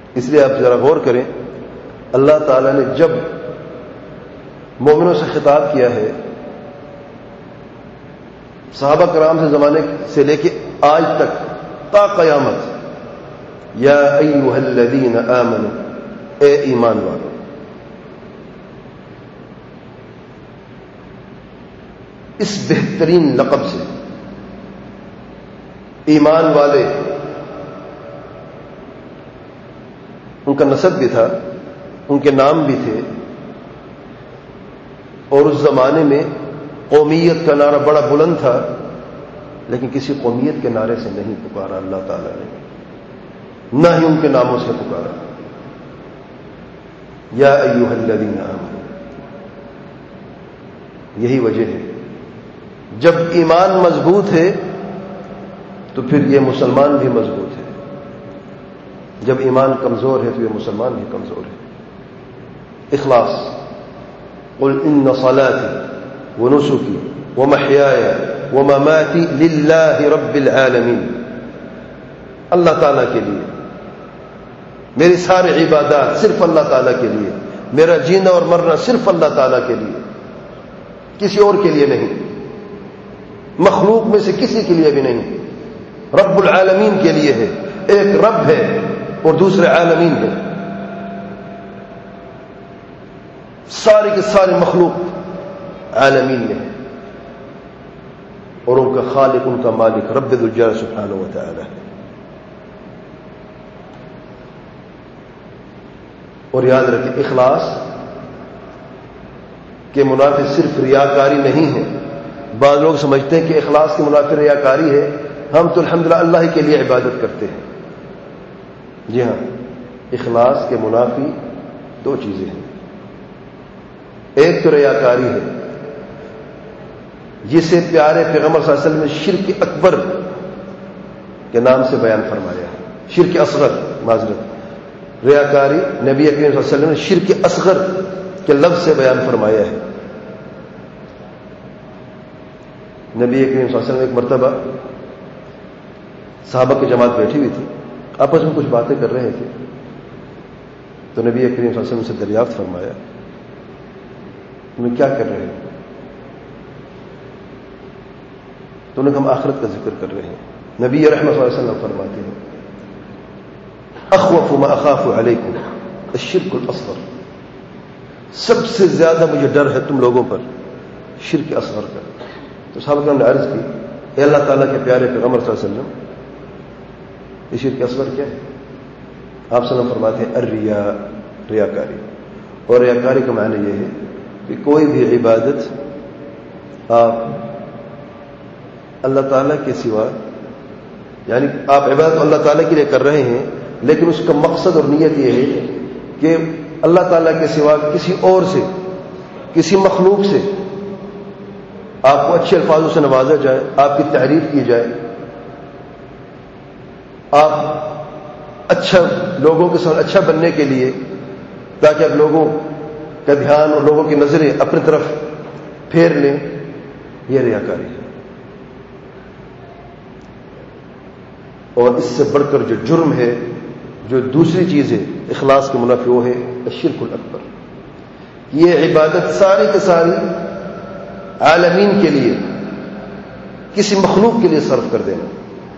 اس لیے آپ ذرا غور کریں، اللہ تعالیٰ نے جب مومنوں سے خطاب کیا ہے، صحابہ کرام سے زمانے سے لے کے آج تک تا قیامت، یا ایھا الذین آمنوا، اے ایمان والو، اس بہترین لقب سے ایمان والے، ان کا نسب بھی تھا، ان کے نام بھی تھے، اور اس زمانے میں قومیت کا نعرہ بڑا بلند تھا، لیکن کسی قومیت کے نعرے سے نہیں پکارا اللہ تعالیٰ نے، نہ ہی ان کے ناموں سے پکارا۔ یا ایھا الذین آمنوا، یہی وجہ ہے جب ایمان مضبوط ہے تو پھر یہ مسلمان بھی مضبوط ہے، جب ایمان کمزور ہے تو یہ مسلمان بھی کمزور ہے۔ اخلاص، قل ان صلاتی ونسکی ومحیای ومماتی للہ رب العالمین، اللہ تعالیٰ کے لیے، میری ساری عبادات صرف اللہ تعالیٰ کے لیے، میرا جینا اور مرنا صرف اللہ تعالیٰ کے لیے، کسی اور کے لیے نہیں، مخلوق میں سے کسی کے لیے بھی نہیں، رب العالمین کے لیے ہے۔ ایک رب ہے اور دوسرے عالمین ہے، ساری کی ساری مخلوق عالمین میں ہے، اور ان کا خالق، ان کا مالک رب ذوالجلال سبحانہ و تعالی ہے۔ اور یاد رکھیں، اخلاص کے منافع صرف ریاکاری نہیں ہے۔ بعض لوگ سمجھتے ہیں کہ اخلاص کے منافع ریاکاری ہے، ہم تو الحمدللہ اللہ ہی کے لیے عبادت کرتے ہیں۔ جی ہاں، اخلاص کے منافی دو چیزیں ہیں، ایک تو ریاکاری ہے، جسے پیارے پیغمبر صلی اللہ علیہ وسلم نے شرک اکبر کے نام سے بیان فرمایا ہے، شرک اصغر، معذرت، ریاکاری نبی اکرم صلی اللہ علیہ وسلم نے شرک اصغر کے لفظ سے بیان فرمایا ہے۔ نبی اکرم صلی اللہ علیہ وسلم ایک مرتبہ صحابہ کی جماعت بیٹھی ہوئی تھی، آپس میں کچھ باتیں کر رہے تھے، تو نبی اکرم صلی اللہ علیہ وسلم سے دریافت فرمایا، تمہیں کیا کر رہے ہو؟ تو انہوں نے ہم آخرت کا ذکر کر رہے ہیں۔ نبی رحمت صلی اللہ علیہ وسلم فرماتے ہیں، اخوف ما اخاف علیکم الشرک الاصغر، سب سے زیادہ مجھے ڈر ہے تم لوگوں پر شرک اصغر کا۔ تو صحابہ کرام نے عرض کی، اے اللہ تعالیٰ کے پیارے پیغمبر صلی اللہ علیہ وسلم، یہ شرک اصغر کیا ہے؟ آپ صلی اللہ علیہ وسلم فرماتے ہیں الریا، ریاکاری، اور ریاکاری کا معنی یہ ہے کہ کوئی بھی عبادت آپ اللہ تعالیٰ کے سوا، یعنی آپ عبادت اللہ تعالیٰ کے لیے کر رہے ہیں، لیکن اس کا مقصد اور نیت یہ ہے کہ اللہ تعالیٰ کے سوا کسی اور سے، کسی مخلوق سے آپ کو اچھے الفاظوں سے نوازا جائے، آپ کی تعریف کی جائے، آپ اچھا لوگوں کے ساتھ اچھا بننے کے لیے، تاکہ آپ لوگوں کا دھیان اور لوگوں کی نظریں اپنی طرف پھیر لیں، یہ ریاکاری ہے۔ اور اس سے بڑھ کر جو جرم ہے، جو دوسری چیز ہے اخلاص کے منافع، وہ ہے الشرک الاکبر۔ یہ عبادت ساری کی ساری عالمین کے لیے، کسی مخلوق کے لیے صرف کر دینا،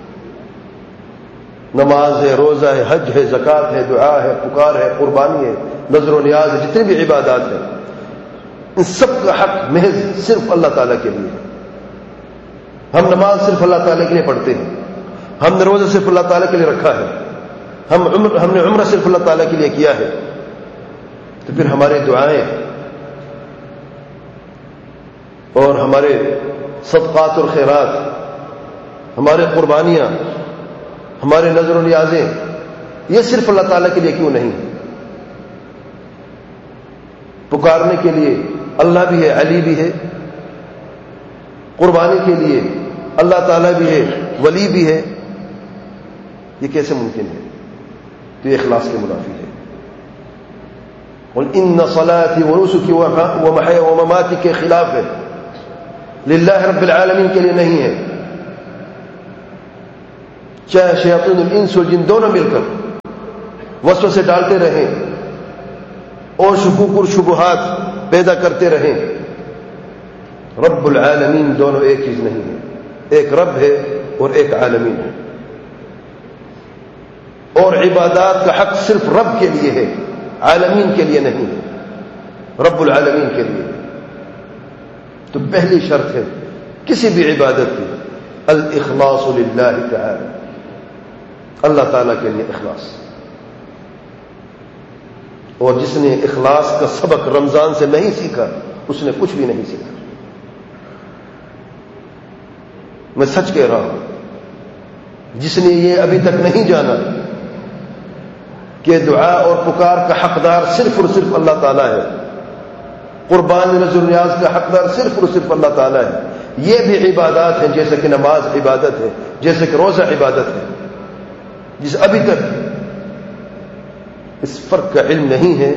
نماز ہے، روزہ ہے، حج ہے، زکوٰۃ ہے، دعا ہے، پکار ہے، قربانی ہے، نذر و نیاز ہے، جتنی بھی عبادات ہیں، ان سب کا حق محض صرف اللہ تعالیٰ کے لیے ہے۔ ہم نماز صرف اللہ تعالیٰ کے لیے پڑھتے ہیں، ہم نے روزہ صرف اللہ تعالیٰ کے لیے رکھا ہے، ہم نے عمرہ صرف اللہ تعالیٰ کے لیے کیا ہے، تو پھر ہماری دعائیں اور ہمارے صدقات اور خیرات، ہمارے قربانیاں، ہمارے نذر و نیازیں، یہ صرف اللہ تعالیٰ کے لیے کیوں نہیں؟ پکارنے کے لیے اللہ بھی ہے، علی بھی ہے، قربانی کے لیے اللہ تعالیٰ بھی ہے، ولی بھی ہے، یہ کیسے ممکن ہے؟ تو یہ اخلاص کے منافی ہے۔ قل ان صلاتي ونسكي ومحياي ومماتي کے خلاف ہے، للہ رب العالمین کے لیے نہیں ہے، چاہے شیاطین الانس والجن دونوں مل کر وسوسے ڈالتے رہیں اور شکوک اور شبہات پیدا کرتے رہیں. رب العالمین دونوں ایک چیز نہیں ہے. ایک رب ہے اور ایک عالمین ہے. اور عبادات کا حق صرف رب کے لیے ہے، عالمین کے لیے نہیں ہے، رب العالمین کے لیے. تو پہلی شرط ہے کسی بھی عبادت کی الاخلاص للہ تعالی، اللہ تعالیٰ کے لیے اخلاص. اور جس نے اخلاص کا سبق رمضان سے نہیں سیکھا اس نے کچھ بھی نہیں سیکھا. میں سچ کہہ رہا ہوں، جس نے یہ ابھی تک نہیں جانا کہ دعا اور پکار کا حقدار صرف اور صرف اللہ تعالیٰ ہے، قربان نذر و نیاز کا حقدار صرف اور صرف اللہ تعالیٰ ہے، یہ بھی عبادات ہیں جیسے کہ نماز عبادت ہے، جیسے کہ روزہ عبادت ہے، جس ابھی تک اس فرق کا علم نہیں ہے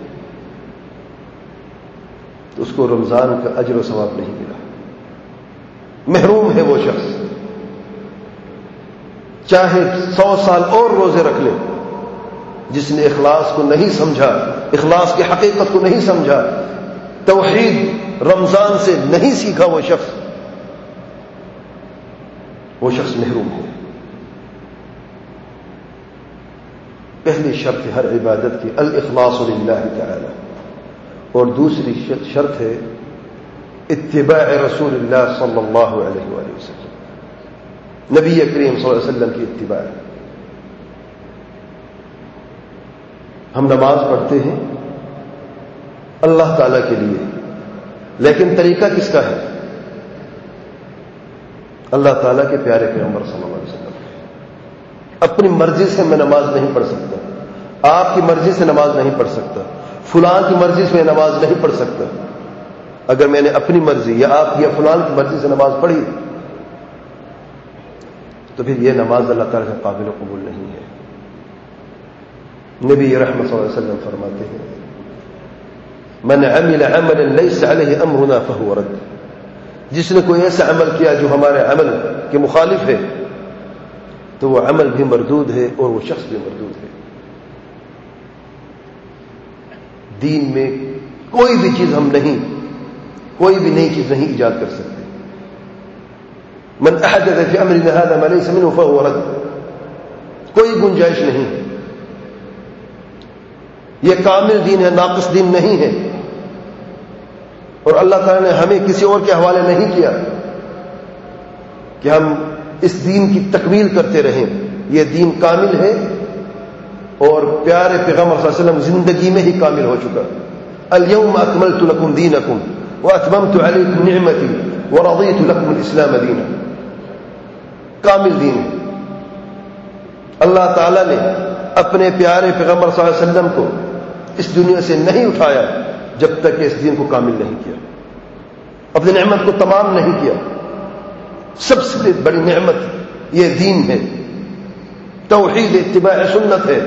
تو اس کو رمضان کا اجر و ثواب نہیں ملا، محروم ہے وہ شخص. چاہے 100 سال اور روزے رکھ لے، جس نے اخلاص کو نہیں سمجھا، اخلاص کی حقیقت کو نہیں سمجھا، توحید رمضان سے نہیں سیکھا، وہ شخص محروم ہے. پہلی شرط ہے ہر عبادت کی الاخلاص للہ تعالی، اور دوسری شرط ہے اتباع رسول اللہ صلی اللہ علیہ وآلہ وسلم، نبی کریم صلی اللہ علیہ وسلم کی اتباع. ہم نماز پڑھتے ہیں اللہ تعالی کے لیے، لیکن طریقہ کس کا ہے؟ اللہ تعالیٰ کے پیارے پیغمبر صلی اللہ علیہ وسلم. اپنی مرضی سے میں نماز نہیں پڑھ سکتا، آپ کی مرضی سے نماز نہیں پڑھ سکتا، فلان کی مرضی سے میں نماز نہیں پڑھ سکتا. اگر میں نے اپنی مرضی یا آپ یا فلان کی مرضی سے نماز پڑھی تو پھر یہ نماز اللہ تعالیٰ سے قابل قبول نہیں ہے. نبی رحمت صلی اللہ علیہ وسلم فرماتے ہیں من عمل عملا ليس عليه امرنا فهو رد. جس نے کوئی ایسا عمل کیا جو ہمارے عمل کے مخالف ہے تو وہ عمل بھی مردود ہے اور وہ شخص بھی مردود ہے. دین میں کوئی بھی چیز ہم نہیں، کوئی بھی نئی چیز نہیں ایجاد کر سکتے. من احدث في امرنا هذا ما ليس منه فهو رد. کوئی گنجائش نہیں ہے. یہ کامل دین ہے، ناقص دین نہیں ہے. اور اللہ تعالیٰ نے ہمیں کسی اور کے حوالے نہیں کیا کہ ہم اس دین کی تکمیل کرتے رہیں. یہ دین کامل ہے اور پیارے پیغمبر صلی اللہ علیہ وسلم زندگی میں ہی کامل ہو چکا. الیوم اکملت لکم دینکم واتممت علیکم نعمتی ورضیت لکم الاسلام دینا. کامل دین ہے. اللہ تعالیٰ نے اپنے پیارے پیغمبر صلی اللہ علیہ وسلم کو اس دنیا سے نہیں اٹھایا جب تک کہ اس دین کو کامل نہیں کیا، اپنی نعمت کو تمام نہیں کیا. سب سے بڑی نعمت یہ دین ہے، توحید اتباع سنت ہے.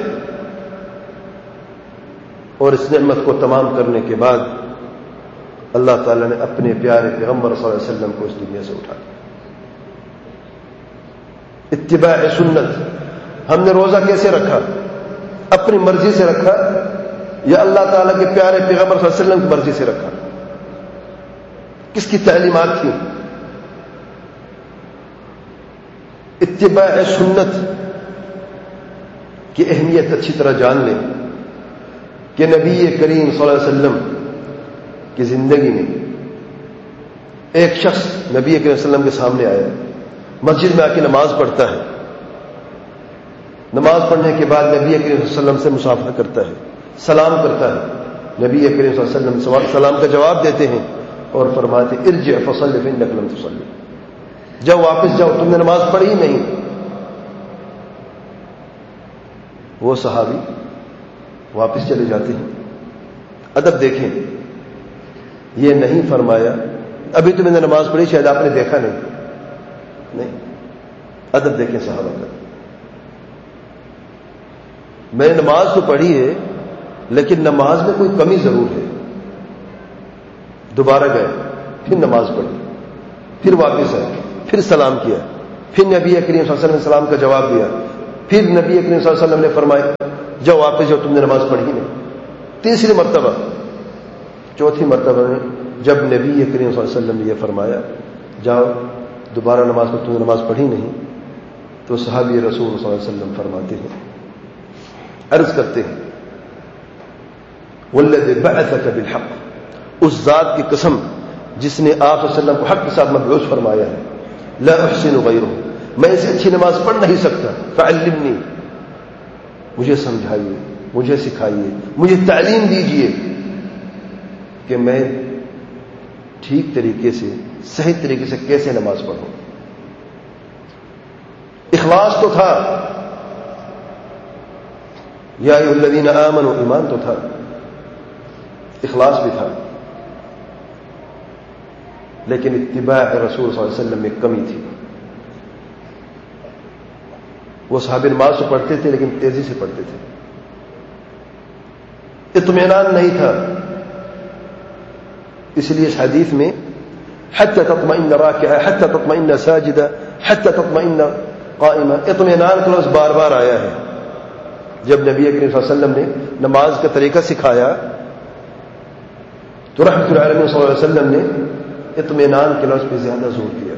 اور اس نعمت کو تمام کرنے کے بعد اللہ تعالیٰ نے اپنے پیارے پیغمبر صلی اللہ علیہ وسلم کو اس دنیا سے اٹھایا. اتباع سنت. ہم نے روزہ کیسے رکھا؟ اپنی مرضی سے رکھا یا اللہ تعالیٰ کے پیارے پیغمبر صلی اللہ علیہ وسلم کی مرضی سے رکھا؟ کس کی تعلیمات تھی؟ اتباع سنت کی اہمیت اچھی طرح جان لیں کہ نبی کریم صلی اللہ علیہ وسلم کی زندگی میں ایک شخص نبی کریم صلی اللہ علیہ وسلم کے سامنے آیا، مسجد میں آ کے نماز پڑھتا ہے. نماز پڑھنے کے بعد نبی کریم صلی اللہ علیہ وسلم سے مصافحہ کرتا ہے، سلام کرتا ہے. نبی کریم صلی اللہ علیہ وسلم سلام کا جواب دیتے ہیں اور فرماتے ارجع فصلی فانک لم تصلی. جب واپس جاؤ، تم نے نماز پڑھی نہیں. وہ صحابی واپس چلے جاتے ہیں. ادب دیکھیں، یہ نہیں فرمایا ابھی تو میں نے نماز پڑھی، شاید آپ نے دیکھا نہیں. ادب دیکھیں صحابہ کا. میں نے نماز تو پڑھی ہے لیکن نماز میں کوئی کمی ضرور ہے. دوبارہ گئے، پھر نماز پڑھی، پھر واپس آئے، پھر سلام کیا، پھر نبی کریم صلی اللہ علیہ وسلم نے سلام کا جواب دیا. پھر نبی کریم صلی اللہ علیہ وسلم نے فرمایا جاؤ واپس جاؤ، تم نے نماز پڑھی نہیں۔ تیسری مرتبہ، چوتھی مرتبہ میں جب نبی کریم صلی اللہ علیہ وسلم نے یہ فرمایا جاؤ دوبارہ نماز پڑھ، تم نے نماز پڑھی نہیں، تو صحابی رسول صلی اللہ علیہ وسلم فرماتے ہیں، عرض کرتے ہیں والذی بعثک بالحق، اس ذات کی قسم جس نے آپ صلی اللہ علیہ وسلم کو حق کے ساتھ مبعوث فرمایا ہے، لا احسن غیرہ، میں اسے اچھی نماز پڑھ نہیں سکتا، فعلمنی، مجھے سمجھائیے، مجھے سکھائیے، مجھے تعلیم دیجئے کہ میں ٹھیک طریقے سے، صحیح طریقے سے کیسے نماز پڑھوں۔ اخلاص تو تھا، یا ایھا الذین آمنوا، ایمان تو تھا، اخلاص بھی تھا، لیکن اتباع رسول صلی اللہ علیہ وسلم میں کمی تھی۔ وہ صحابہ نماز تو پڑھتے تھے لیکن تیزی سے پڑھتے تھے، اطمینان نہیں تھا، اس لیے اس حدیث میں حتی تطمئن راکعا، حتی تطمئن ساجدا، حتی تطمئن قائما، اطمینان کا لفظ بار بار آیا ہے۔ جب نبی کریم صلی اللہ علیہ وسلم نے نماز کا طریقہ سکھایا تو رحمۃ العالمین صلی اللہ علیہ وسلم نے اطمینان کے لفظ پہ زیادہ زور دیا،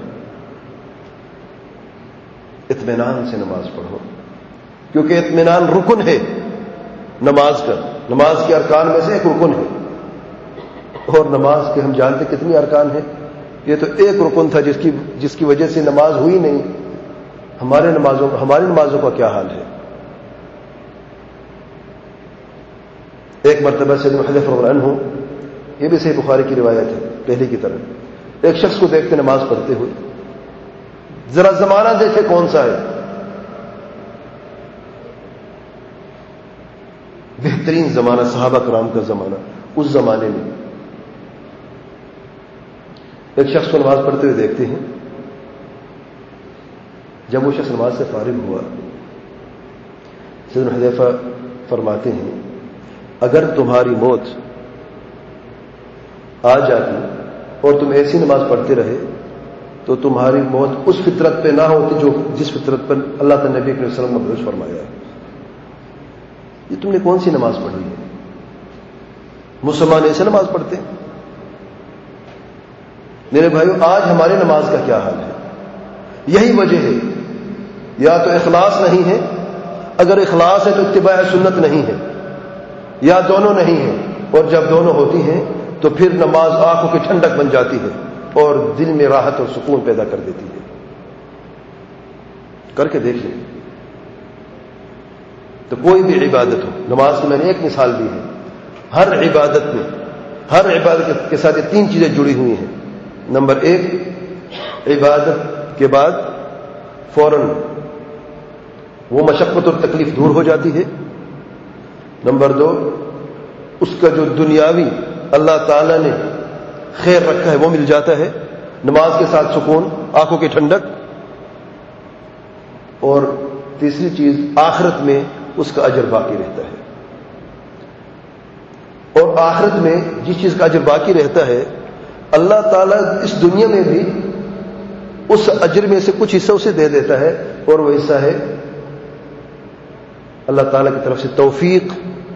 اطمینان سے نماز پڑھو، کیونکہ اطمینان رکن ہے نماز کا، نماز کے ارکان میں سے ایک رکن ہے، اور نماز کے ہم جانتے کتنی ارکان ہیں، یہ تو ایک رکن تھا جس کی وجہ سے نماز ہوئی نہیں۔ ہماری نمازوں کا کیا حال ہے؟ ایک مرتبہ سیدنا حذیفہ رضی اللہ عنہ، یہ بھی صحیح بخاری کی روایت ہے پہلے کی طرح، ایک شخص کو دیکھتے نماز پڑھتے ہوئے، ذرا زمانہ دیکھے کون سا ہے، بہترین زمانہ صحابہ کرام کا زمانہ، اس زمانے میں ایک شخص کو نماز پڑھتے ہوئے دیکھتے ہیں۔ جب وہ شخص نماز سے فارغ ہوا، سیدنا حذیفہ فرماتے ہیں اگر تمہاری موت آ جاتی اور تم ایسی نماز پڑھتے رہے تو تمہاری موت اس فطرت پہ نہ ہوتی جس فطرت پر اللہ تعالی نبی علیہ وسلم نے مبعوث فرمایا۔ یہ تم نے کون سی نماز پڑھی ہے؟ مسلمان ایسے نماز پڑھتے ہیں؟ میرے بھائیو، آج ہماری نماز کا کیا حال ہے؟ یہی وجہ ہے، یا تو اخلاص نہیں ہے، اگر اخلاص ہے تو اتباع سنت نہیں ہے، یا دونوں نہیں ہیں، اور جب دونوں ہوتی ہیں تو پھر نماز آنکھوں کی ٹھنڈک بن جاتی ہے اور دل میں راحت اور سکون پیدا کر دیتی ہے۔ کر کے دیکھیں تو کوئی بھی عبادت ہو، نماز کی میں نے ایک مثال دی ہے، ہر عبادت کے ساتھ یہ تین چیزیں جڑی ہوئی ہیں۔ نمبر ایک، عبادت کے بعد فوراً وہ مشقت اور تکلیف دور ہو جاتی ہے۔ نمبر دو، اس کا جو دنیاوی اللہ تعالیٰ نے خیر رکھا ہے وہ مل جاتا ہے، نماز کے ساتھ سکون، آنکھوں کی ٹھنڈک۔ اور تیسری چیز، آخرت میں اس کا اجر باقی رہتا ہے، اور آخرت میں جس چیز کا اجر باقی رہتا ہے اللہ تعالیٰ اس دنیا میں بھی اس اجر میں سے کچھ حصہ اسے دے دیتا ہے، اور وہ حصہ ہے اللہ تعالیٰ کی طرف سے توفیق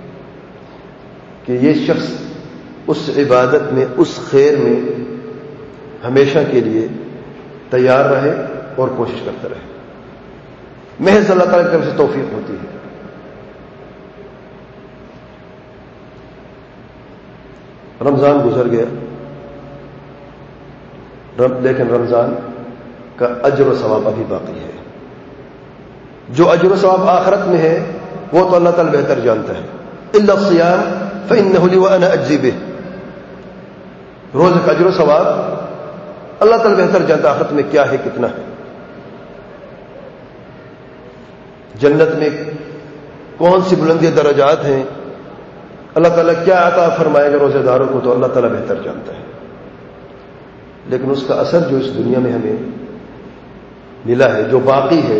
کہ یہ شخص اس عبادت میں، اس خیر میں ہمیشہ کے لیے تیار رہے اور کوشش کرتا رہے۔ محض اللہ تعالیٰ کی طرف سے توفیق ہوتی ہے۔ رمضان گزر گیا، لیکن رمضان کا اجر و ثواب ابھی باقی ہے۔ جو اجر و ثواب آخرت میں ہے وہ تو اللہ تعالیٰ بہتر جانتا ہے۔ الا الصیام فانہ لی وانا اجزی بہ، روزے کا اجر و ثواب اللہ تعالیٰ بہتر جانتا ہے آخرت میں کیا ہے، کتنا ہے۔ جنت میں کون سی بلندی درجات ہیں، اللہ تعالیٰ کیا عطا فرمائے گا روزے داروں کو، تو اللہ تعالیٰ بہتر جانتا ہے۔ لیکن اس کا اثر جو اس دنیا میں ہمیں ملا ہے، جو باقی ہے،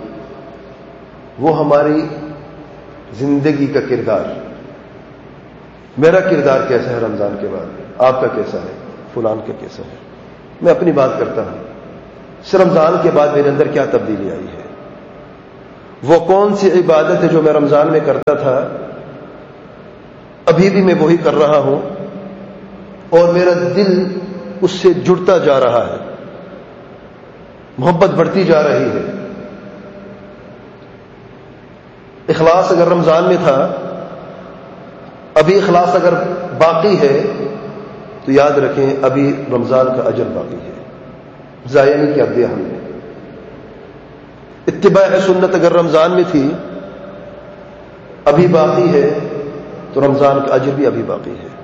وہ ہماری زندگی کا کردار۔ میرا کردار کیسا ہے رمضان کے بعد، آپ کا کیسا ہے، فلان کا کیسا ہے؟ میں اپنی بات کرتا ہوں، اس رمضان کے بعد میرے اندر کیا تبدیلی آئی ہے، وہ کون سی عبادت ہے جو میں رمضان میں کرتا تھا، ابھی بھی میں وہی کر رہا ہوں اور میرا دل اس سے جڑتا جا رہا ہے، محبت بڑھتی جا رہی ہے۔ اخلاص اگر رمضان میں تھا، ابھی اخلاص اگر باقی ہے تو یاد رکھیں ابھی رمضان کا اجر باقی ہے، ضائع نہیں کیا دیا ہم نے۔ اتباع سنت اگر رمضان میں تھی، ابھی باقی ہے تو رمضان کا اجر بھی ابھی باقی ہے۔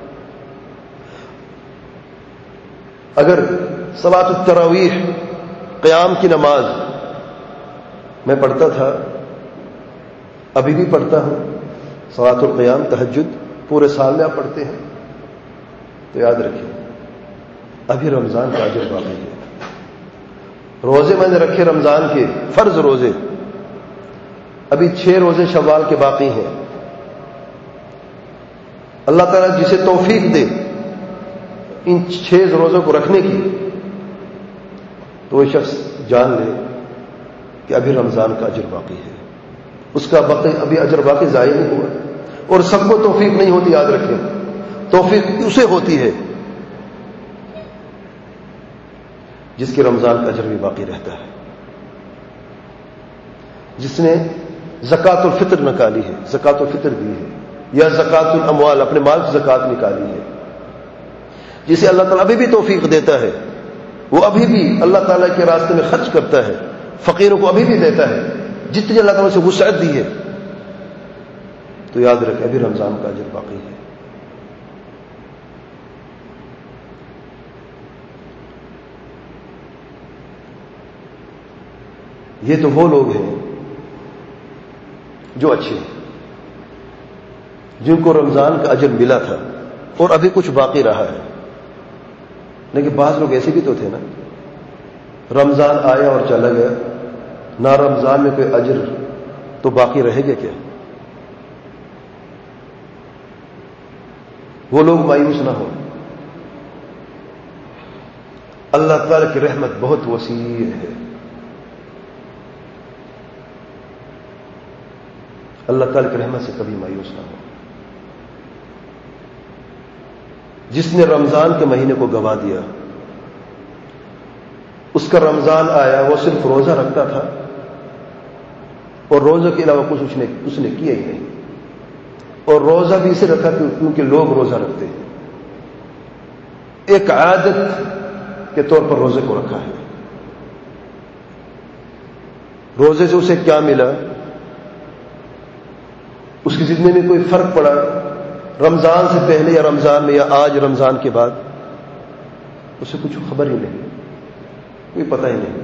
اگر صلاۃ التراویح قیام کی نماز میں پڑھتا تھا، ابھی بھی پڑھتا ہوں، صلاۃ القیام تہجد پورے سال میں آپ پڑھتے ہیں، تو یاد رکھیں ابھی رمضان کا اجر باقی ہے۔ روزے میں نے رکھے رمضان کے فرض روزے، ابھی 6 روزے شوال کے باقی ہیں۔ اللہ تعالیٰ جسے توفیق دے ان 6 روزوں کو رکھنے کی، تو وہ شخص جان لے کہ ابھی رمضان کا اجر باقی ہے، اس کا ابھی اجر باقی ضائع نہیں ہوا۔ اور سب کو توفیق نہیں ہوتی، یاد رکھیں توفیق اسے ہوتی ہے جس کے رمضان کا اجر بھی باقی رہتا ہے، جس نے زکوٰۃ الفطر نکالی ہے، زکوٰۃ الفطر دی ہے، یا زکوٰۃ الاموال اپنے مال کی زکوٰۃ نکالی ہے، جسے اللہ تعالیٰ ابھی بھی توفیق دیتا ہے، وہ ابھی بھی اللہ تعالیٰ کے راستے میں خرچ کرتا ہے، فقیروں کو ابھی بھی دیتا ہے جتنی اللہ تعالیٰ سے وسعت دی ہے، تو یاد رکھیں ابھی رمضان کا اجر باقی ہے۔ یہ تو وہ لوگ ہیں جو اچھے ہیں، جن کو رمضان کا اجر ملا تھا اور ابھی کچھ باقی رہا ہے۔ لیکن بعض لوگ ایسے بھی تو تھے نا، رمضان آیا اور چلا گیا، نہ رمضان میں کوئی اجر تو باقی رہے گا کیا؟ وہ لوگ مایوس نہ ہو، اللہ تعالی کی رحمت بہت وسیع ہے، اللہ تعالی کی رحمت سے کبھی مایوس نہ ہو۔ جس نے رمضان کے مہینے کو گنوا دیا، اس کا رمضان آیا وہ صرف روزہ رکھتا تھا اور روزہ کے علاوہ کچھ اس نے کیا ہی نہیں، اور روزہ بھی اسے رکھا کیونکہ لوگ روزہ رکھتے ہیں، ایک عادت کے طور پر روزے کو رکھا ہے۔ روزے سے اسے کیا ملا؟ اس کی زندگی میں کوئی فرق پڑا رمضان سے پہلے یا رمضان میں یا آج رمضان کے بعد؟ اسے کچھ خبر ہی نہیں، کوئی پتہ ہی نہیں۔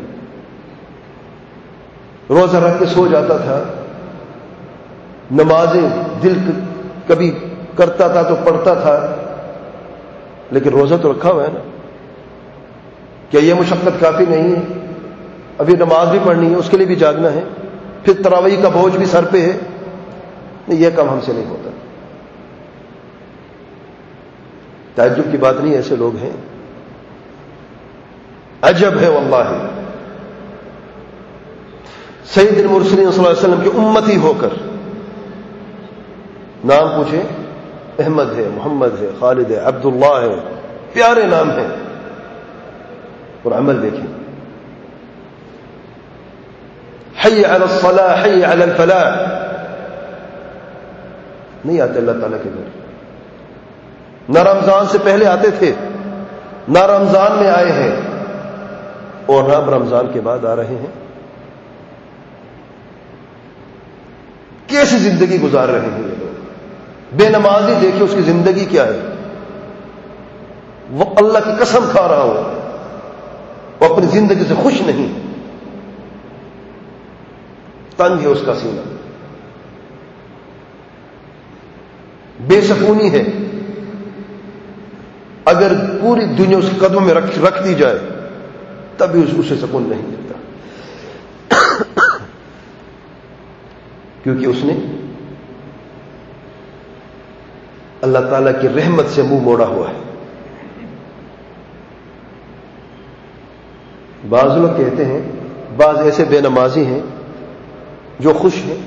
روزہ رکھ کے سو جاتا تھا، نمازیں دل کبھی کرتا تھا تو پڑھتا تھا، لیکن روزہ تو رکھا ہوا ہے نا۔ کیا یہ مشقت کافی نہیں ہے؟ ابھی نماز بھی پڑھنی ہے، اس کے لیے بھی جاگنا ہے، پھر تراویح کا بوجھ بھی سر پہ ہے۔ نہیں، یہ کام ہم سے نہیں ہوتا۔ تعجب کی بات نہیں، ایسے لوگ ہیں، عجب ہے واللہ۔ سید المرسلین صلی اللہ علیہ وسلم کی امتی ہو کر نام پوچھیں، احمد ہے، محمد ہے، خالد ہے، عبداللہ ہے، پیارے نام ہیں، اور عمل دیکھیں، حی علی الصلاح، حی علی الفلاح، نہیں آتے اللہ تعالیٰ کے گھر۔ نہ رمضان سے پہلے آتے تھے، نہ رمضان میں آئے ہیں، اور نہ رمضان کے بعد آ رہے ہیں۔ کیسی زندگی گزار رہے ہیں یہ لوگ؟ بے نمازی دیکھیں اس کی زندگی کیا ہے، وہ اللہ کی قسم کھا رہا ہو، وہ اپنی زندگی سے خوش نہیں، تنگ ہے اس کا سینہ، بے سکونی ہے۔ اگر پوری دنیا اس کے قدموں میں رکھ دی جائے تب بھی اسے سکون نہیں ملتا، کیونکہ اس نے اللہ تعالیٰ کی رحمت سے منہ موڑا ہوا ہے۔ بعض لوگ کہتے ہیں، بعض ایسے بے نمازی ہیں جو خوش ہیں.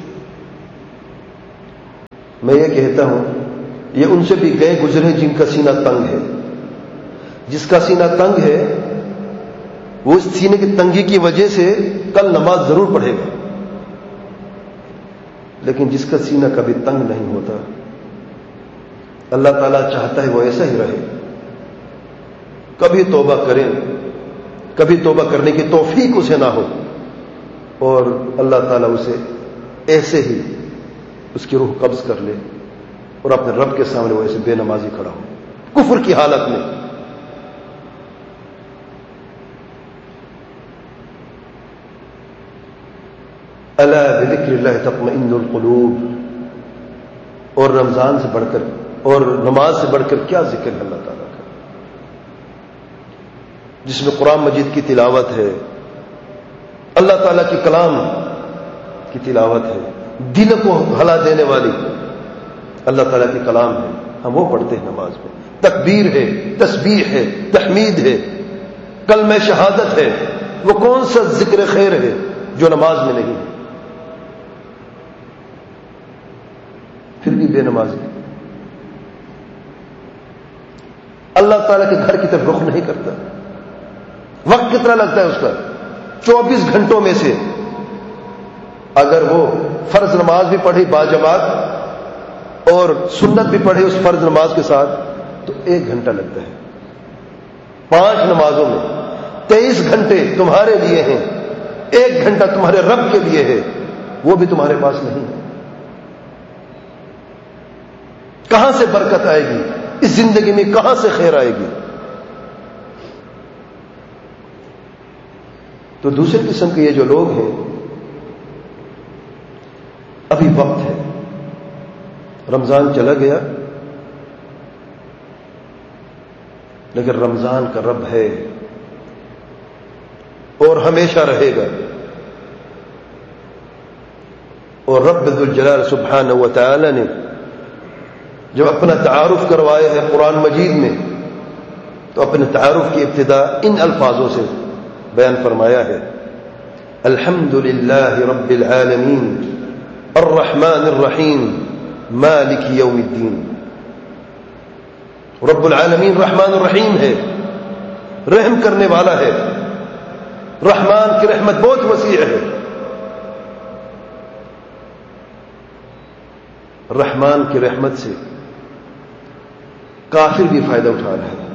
میں یہ کہتا ہوں یہ ان سے بھی گئے گزرے جن کا سینہ تنگ ہے. جس کا سینہ تنگ ہے وہ اس سینے کی تنگی کی وجہ سے کل نماز ضرور پڑھے گا، لیکن جس کا سینہ کبھی تنگ نہیں ہوتا، اللہ تعالیٰ چاہتا ہے وہ ایسا ہی رہے. کبھی توبہ کریں، کبھی توبہ کرنے کی توفیق اسے نہ ہو، اور اللہ تعالیٰ اسے ایسے ہی اس کی روح قبض کر لے اور اپنے رب کے سامنے وہ ایسے بے نمازی کھڑا ہو کفر کی حالت میں. الا بذکر اللہ تطمئن القلوب. اور رمضان سے بڑھ کر اور نماز سے بڑھ کر کیا ذکر ہے اللہ تعالیٰ کا، جس میں قرآن مجید کی تلاوت ہے، اللہ تعالیٰ کی کلام کی تلاوت ہے، دل کو ہلا دینے والی اللہ تعالیٰ کی کلام ہے. ہم وہ پڑھتے ہیں نماز میں. تکبیر ہے، تسبیح ہے، تحمید ہے، کلمہ شہادت ہے. وہ کون سا ذکر خیر ہے جو نماز میں نہیں ہے؟ پھر بھی بے نمازی. اللہ تعالیٰ کے گھر کی طرف رخ نہیں کرتا. وقت کتنا لگتا ہے اس کا؟ 24 گھنٹوں میں سے اگر وہ فرض نماز بھی پڑھی باجماعت اور سنت بھی پڑھے اس فرض نماز کے ساتھ تو 1 گھنٹہ لگتا ہے. 5 نمازوں میں 23 گھنٹے تمہارے لیے ہیں، 1 گھنٹہ تمہارے رب کے لیے ہے، وہ بھی تمہارے پاس نہیں ہے. کہاں سے برکت آئے گی اس زندگی میں؟ کہاں سے خیر آئے گی؟ تو دوسرے قسم کے یہ جو لوگ ہیں، ابھی وقت ہے، رمضان چلا گیا لیکن رمضان کا رب ہے اور ہمیشہ رہے گا. اور رب ذوالجلال سبحانہ و تعالی نے جب اپنا تعارف کروایا ہے قرآن مجید میں تو اپنے تعارف کی ابتدا ان الفاظوں سے بیان فرمایا ہے: الحمد للہ رب العالمین الرحمن الرحیم مالک یوم الدین. رب العالمین رحمان الرحیم ہے، رحم کرنے والا ہے. رحمان کی رحمت بہت وسیع ہے. رحمان کی رحمت سے کافر بھی فائدہ اٹھا رہے ہیں.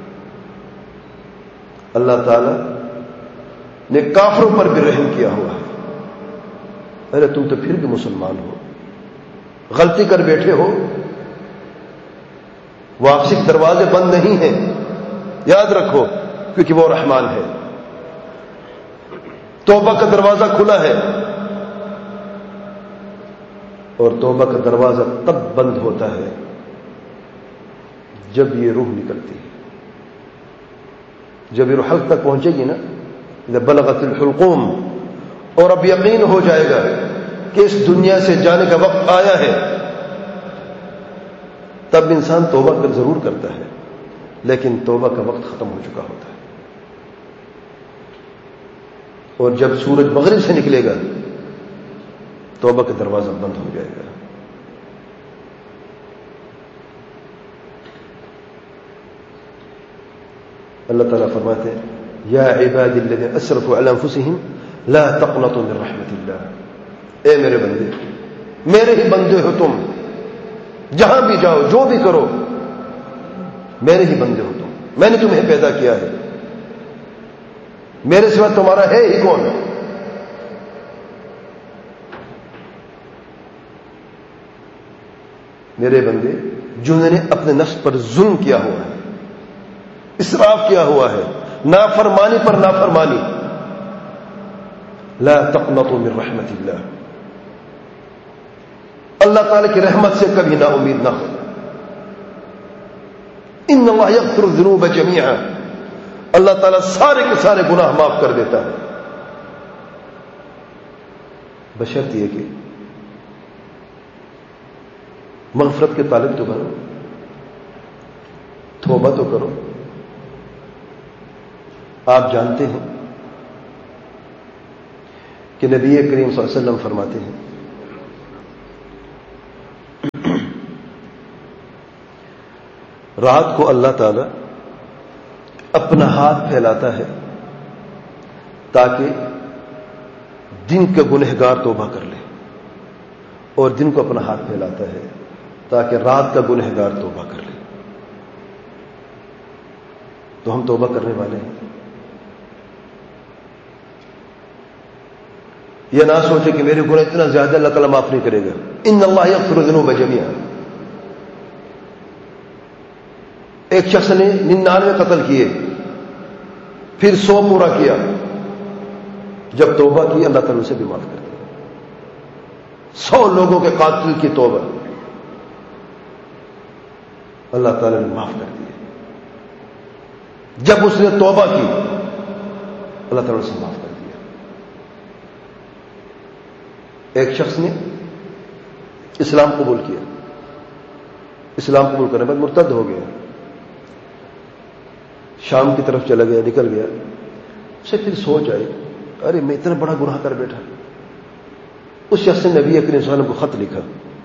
اللہ تعالی نے کافروں پر بھی رحم کیا ہوا ہے. ارے تم تو پھر بھی مسلمان ہو، غلطی کر بیٹھے ہو، واپسی کے دروازے بند نہیں ہیں، یاد رکھو، کیونکہ وہ رحمان ہے. توبہ کا دروازہ کھلا ہے، اور توبہ کا دروازہ تب بند ہوتا ہے جب یہ روح نکلتی ہے. جب یہ روح حلق تک پہنچے گی نا، اذا بلغت الحلقوم، اور اب یقین ہو جائے گا کہ اس دنیا سے جانے کا وقت آیا ہے، تب انسان توبہ کر ضرور کرتا ہے، لیکن توبہ کا وقت ختم ہو چکا ہوتا ہے. اور جب سورج مغرب سے نکلے گا توبہ کا دروازہ بند ہو جائے گا. اللہ تعالیٰ فرماتے ہیں: یا عباد الذین اسرفوا علی انفسہم لا تقنطوا من رحمت اللہ. اے میرے بندے، میرے ہی بندے ہو تم، جہاں بھی جاؤ جو بھی کرو میرے ہی بندے ہو تم. میں نے تمہیں پیدا کیا ہے، میرے سوا تمہارا ہے ہی کون؟ میرے بندے جنہوں نے اپنے نفس پر ظلم کیا ہوا ہے، اسراف کیا ہوا ہے، نافرمانی پر نافرمانی. لا تقنطوا من رحمت اللہ. اللہ تعالی کی رحمت سے کبھی نا امید نہ ہو. ان اللہ یغفر الذنوب جميعا. اللہ تعالیٰ سارے کے سارے گناہ معاف کر دیتا ہے، بشرط یہ کہ مغفرت کے طالب تو بنو، توبہ تو کرو. آپ جانتے ہیں کہ نبی کریم صلی اللہ علیہ وسلم فرماتے ہیں رات کو اللہ تعالی اپنا ہاتھ پھیلاتا ہے تاکہ دن کے گنہگار توبہ کر لے، اور دن کو اپنا ہاتھ پھیلاتا ہے تاکہ رات کا گنہگار توبہ کر لے۔ تو ہم توبہ کرنے والے ہیں۔ یہ نہ سوچے کہ میرے گناہ اتنا زیادہ اللہ تعالیٰ معاف نہیں کرے گا۔ ان اللہ یغفر الذنوب جميعا۔ ایک شخص نے 99 قتل کیے، پھر 100 پورا کیا، جب توبہ کی اللہ تعالیٰ اسے بھی معاف کر دیا۔ 100 لوگوں کے قاتل کی توبہ اللہ تعالیٰ نے معاف کر دی۔ جب اس نے توبہ کی اللہ تعالیٰ نے اسے معاف کر دیا۔ ایک شخص نے اسلام قبول کیا، اسلام قبول کرنے کے بعد مرتد ہو گیا، شام کی طرف چلا گیا، نکل گیا، اسے پھر سوچ آئی ارے میں اتنا بڑا گناہ کر بیٹھا۔ اس شخص نے نبی کریم صلی اللہ علیہ وسلم کو خط لکھا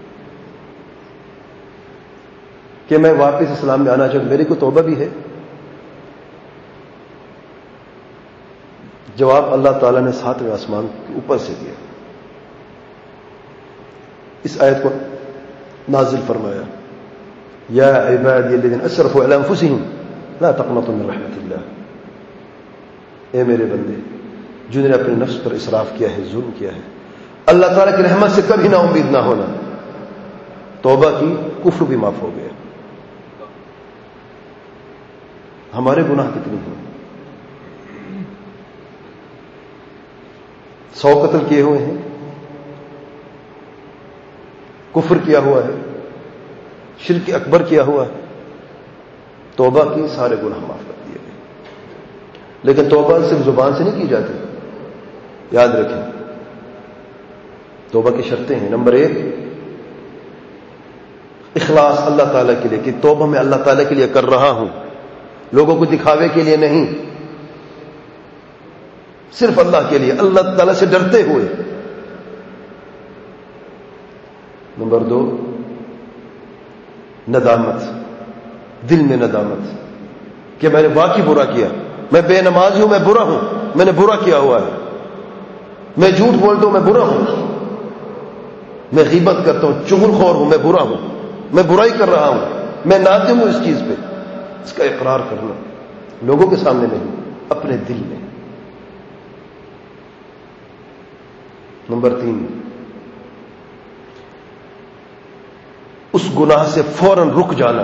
کہ میں واپس اسلام میں آنا چاہتا ہوں، میری کوئی توبہ بھی ہے؟ جواب اللہ تعالیٰ نے 7ویں آسمان کے اوپر سے دیا، اس آیت کو نازل فرمایا، یا عبادی الذین اسرفوا علی انفسہم لا تقنطوا من رحمت اللہ۔ اے میرے بندے جنہوں نے اپنے نفس پر اسراف کیا ہے، ظلم کیا ہے، اللہ تعالیٰ کی رحمت سے کبھی نا امید نہ ہونا۔ توبہ کی، کفر بھی معاف ہو گیا۔ ہمارے گناہ کتنے ہیں؟ 100 قتل کیے ہوئے ہیں، کفر کیا ہوا ہے، شرک اکبر کیا ہوا ہے، توبہ کی، سارے گناہ معاف کر دیے گئے۔ لیکن توبہ صرف زبان سے نہیں کی جاتی، یاد رکھیں توبہ کی شرطیں ہیں۔ نمبر 1 اخلاص اللہ تعالیٰ کے لیے، کہ توبہ میں اللہ تعالیٰ کے لیے کر رہا ہوں، لوگوں کو دکھاوے کے لیے نہیں، صرف اللہ کے لیے، اللہ تعالیٰ سے ڈرتے ہوئے۔ نمبر 2 ندامت، دل میں ندامت کہ میں نے واقعی برا کیا، میں بے نمازی ہوں، میں برا ہوں، میں نے برا کیا ہوا ہے، میں جھوٹ بولتا ہوں، میں برا ہوں، میں غیبت کرتا ہوں، چغل خور ہوں، میں برا ہوں، میں برائی کر رہا ہوں، میں نادم ہوں اس چیز پہ۔ اس کا اقرار کرنا، لوگوں کے سامنے نہیں، اپنے دل میں۔ نمبر 3 اس گناہ سے فوراً رک جانا۔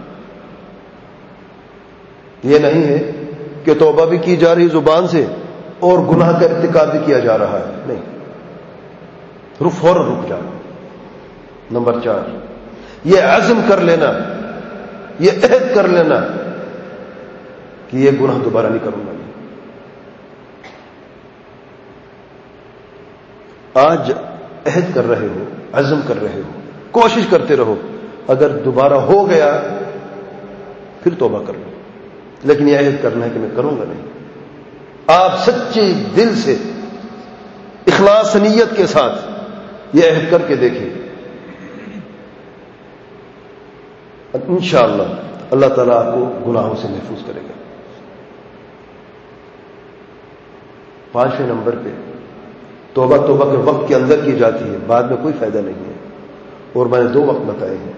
یہ نہیں ہے کہ توبہ بھی کی جا رہی زبان سے اور گناہ کا ارتکاب بھی کیا جا رہا ہے، نہیں، فوراً رک جانا۔ نمبر 4 یہ عزم کر لینا، یہ عہد کر لینا کہ یہ گناہ دوبارہ نہیں کروں گا۔ آج عہد کر رہے ہو، عزم کر رہے ہو، کوشش کرتے رہو، اگر دوبارہ ہو گیا پھر توبہ کر لو، لیکن یہ عہد کرنا ہے کہ میں کروں گا نہیں۔ آپ سچے دل سے، اخلاص نیت کے ساتھ یہ عہد کر کے دیکھیں، انشاءاللہ اللہ تعالیٰ آپ کو گناہوں سے محفوظ کرے گا۔ 5ویں نمبر پہ توبہ کے وقت کے اندر کی جاتی ہے، بعد میں کوئی فائدہ نہیں ہے، اور میں نے 2 وقت بتائے ہیں۔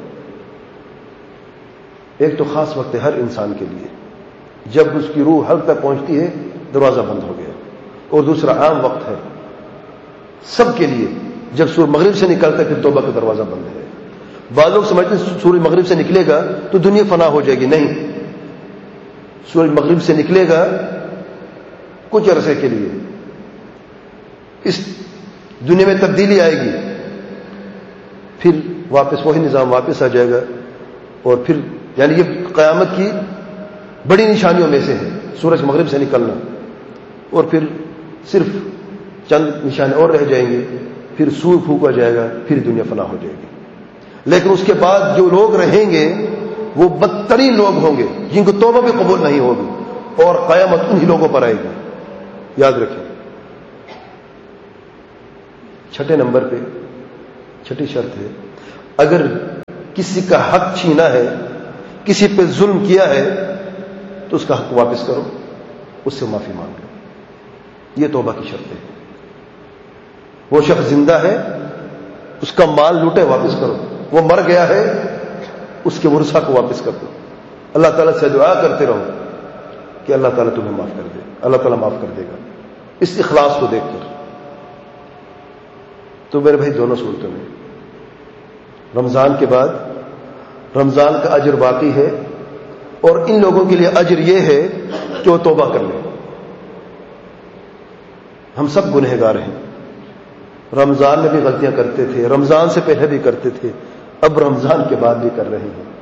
ایک تو خاص وقت ہے ہر انسان کے لیے، جب اس کی روح حلق تک پہنچتی ہے دروازہ بند ہو گیا، اور دوسرا عام وقت ہے سب کے لیے، جب سورج مغرب سے نکلتا ہے پھر توبہ کا دروازہ بند ہے۔ بعض لوگ سمجھتے ہیں سورج مغرب سے نکلے گا تو دنیا فنا ہو جائے گی، نہیں، سورج مغرب سے نکلے گا کچھ عرصے کے لیے، اس دنیا میں تبدیلی آئے گی، پھر واپس وہی نظام واپس آ جائے گا، اور پھر یعنی یہ قیامت کی بڑی نشانیوں میں سے ہے سورج مغرب سے نکلنا، اور پھر صرف چند نشانے اور رہ جائیں گے، پھر سور پھونکا جائے گا، پھر دنیا فنا ہو جائے گی۔ لیکن اس کے بعد جو لوگ رہیں گے وہ بدترین لوگ ہوں گے، جن کو توبہ بھی قبول نہیں ہوگی، اور قیامت انہی لوگوں پر آئے گی، یاد رکھیں۔ چھٹے نمبر پہ چھٹی شرط ہے، اگر کسی کا حق چھینا ہے، کسی پہ ظلم کیا ہے تو اس کا حق واپس کرو، اس سے معافی مانگ لو، یہ توبہ کی شرط ہے۔ وہ شخص زندہ ہے، اس کا مال لوٹے واپس کرو، وہ مر گیا ہے، اس کے ورثہ کو واپس کر دو، اللہ تعالیٰ سے دعا کرتے رہو کہ اللہ تعالیٰ تمہیں معاف کر دے، اللہ تعالیٰ معاف کر دے گا، اس اخلاص کو دیکھ کر۔ تو میرے بھائی دونوں صورتوں میں رمضان کے بعد رمضان کا اجر باقی ہے، اور ان لوگوں کے لیے اجر یہ ہے کہ وہ توبہ کر لیں۔ ہم سب گنہگار ہیں، رمضان میں بھی غلطیاں کرتے تھے، رمضان سے پہلے بھی کرتے تھے، اب رمضان کے بعد بھی کر رہے ہیں،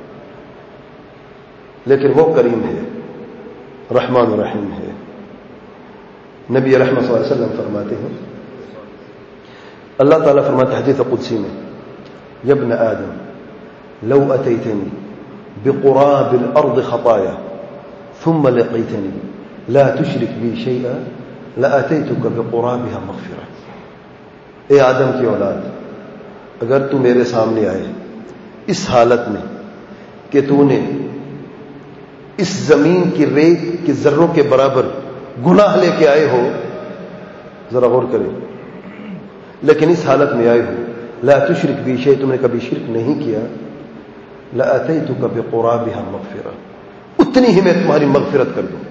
لیکن وہ کریم ہے، رحمان و رحیم ہے۔ نبی رحمت صلی اللہ علیہ وسلم فرماتے ہیں، اللہ تعالیٰ فرماتے ہیں حدیث قدسی میں، یا ابن آدم لو اتیتنی بقراب الارض خطایا ثم لقیتنی لا تشرک بی شیئا لاتیتک بقرابها مغفرہ۔ اے آدم کی اولاد، اگر تو میرے سامنے آئے اس حالت میں کہ تو نے اس زمین کی ریت کے ذروں کے برابر گناہ لے کے آئے ہو، ذرا غور کریں، لیکن اس حالت میں آئے ہو لا تشرک بی شیء، تم نے کبھی شرک نہیں کیا، لاتیتک بقرابها مغفرہ، اتنی ہی میں تمہاری مغفرت کر دوں،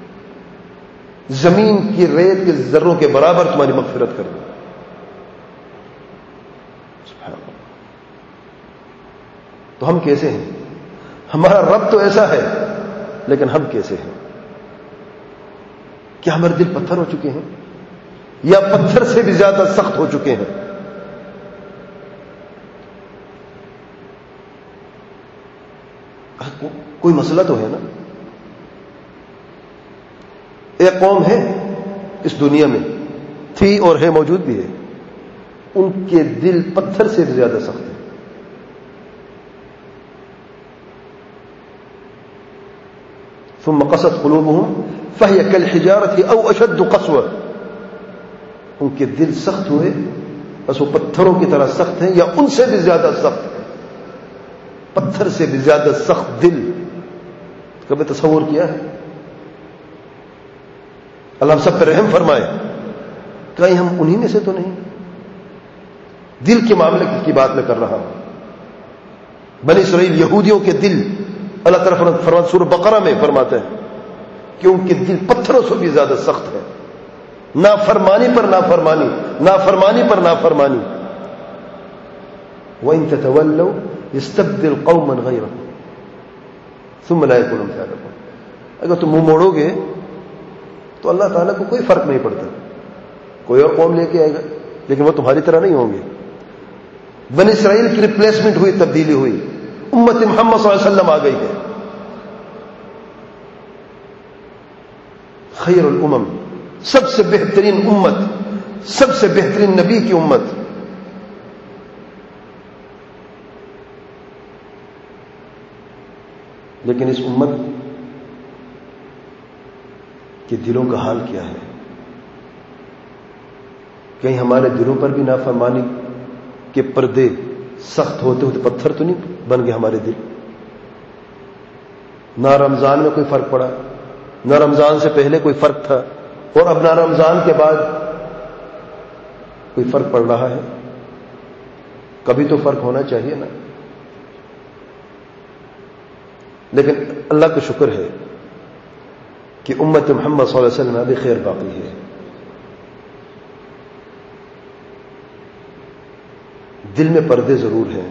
زمین کی ریت کے ذروں کے برابر تمہاری مغفرت کر دوں۔ تو ہم کیسے ہیں؟ ہمارا رب تو ایسا ہے، لیکن ہم کیسے ہیں؟ کیا ہمارے دل پتھر ہو چکے ہیں، یا پتھر سے بھی زیادہ سخت ہو چکے ہیں؟ کوئی مسئلہ تو ہے نا۔ ایک قوم ہے اس دنیا میں، تھی اور ہے، موجود بھی ہے، ان کے دل پتھر سے بھی زیادہ سخت ہیں۔ ثم قست قلوبهم فهي كالحجارة او اشد قسوة، ان کے دل سخت ہوئے بس وہ پتھروں کی طرح سخت ہیں، یا ان سے بھی زیادہ سخت ہیں، پتھر سے بھی زیادہ سخت دل۔ کبھی تصور کیا ہے؟ اللہ ہم سب پہ رحم فرمائے، کہیں ہم انہی میں سے تو نہیں؟ دل کے معاملے کی بات میں کر رہا ہوں۔ بنی اسرائیل یہودیوں کے دل اللہ تعالیٰ فرماتا سورہ بقرہ میں فرماتا ہے کہ ان کے دل پتھروں سے بھی زیادہ سخت ہے، نافرمانی پر نافرمانی، نافرمانی پر نافرمانی۔ وَإِن تَتَوَلَّوْا يَسْتَبْدِلْ قَوْمًا غَيْرَكُمْ ثُمَّ لَا يَكُونُوا أَمْثَالَكُمْ۔ اگر تم منہ موڑو گے تو اللہ تعالیٰ کو کوئی فرق نہیں پڑتا، کوئی اور قوم لے کے آئے گا، لیکن وہ تمہاری طرح نہیں ہوں گے۔ بنی اسرائیل کی ریپلیسمنٹ ہوئی، تبدیلی ہوئی، امت محمد صلی اللہ علیہ وسلم آ گئی ہے، خیر الامم، سب سے بہترین امت، سب سے بہترین نبی کی امت۔ لیکن اس امت کے دلوں کا حال کیا ہے؟ کہیں ہمارے دلوں پر بھی نافرمانی کے پردے سخت ہوتے ہوتے پتھر تو نہیں بن گئے ہمارے دل؟ نہ رمضان میں کوئی فرق پڑا، نہ رمضان سے پہلے کوئی فرق تھا، اور اب نہ رمضان کے بعد کوئی فرق پڑ رہا ہے۔ کبھی تو فرق ہونا چاہیے نا۔ لیکن اللہ کا شکر ہے کہ امت محمد صلی اللہ علیہ وسلم ابھی خیر باقی ہے۔ دل میں پردے ضرور ہیں،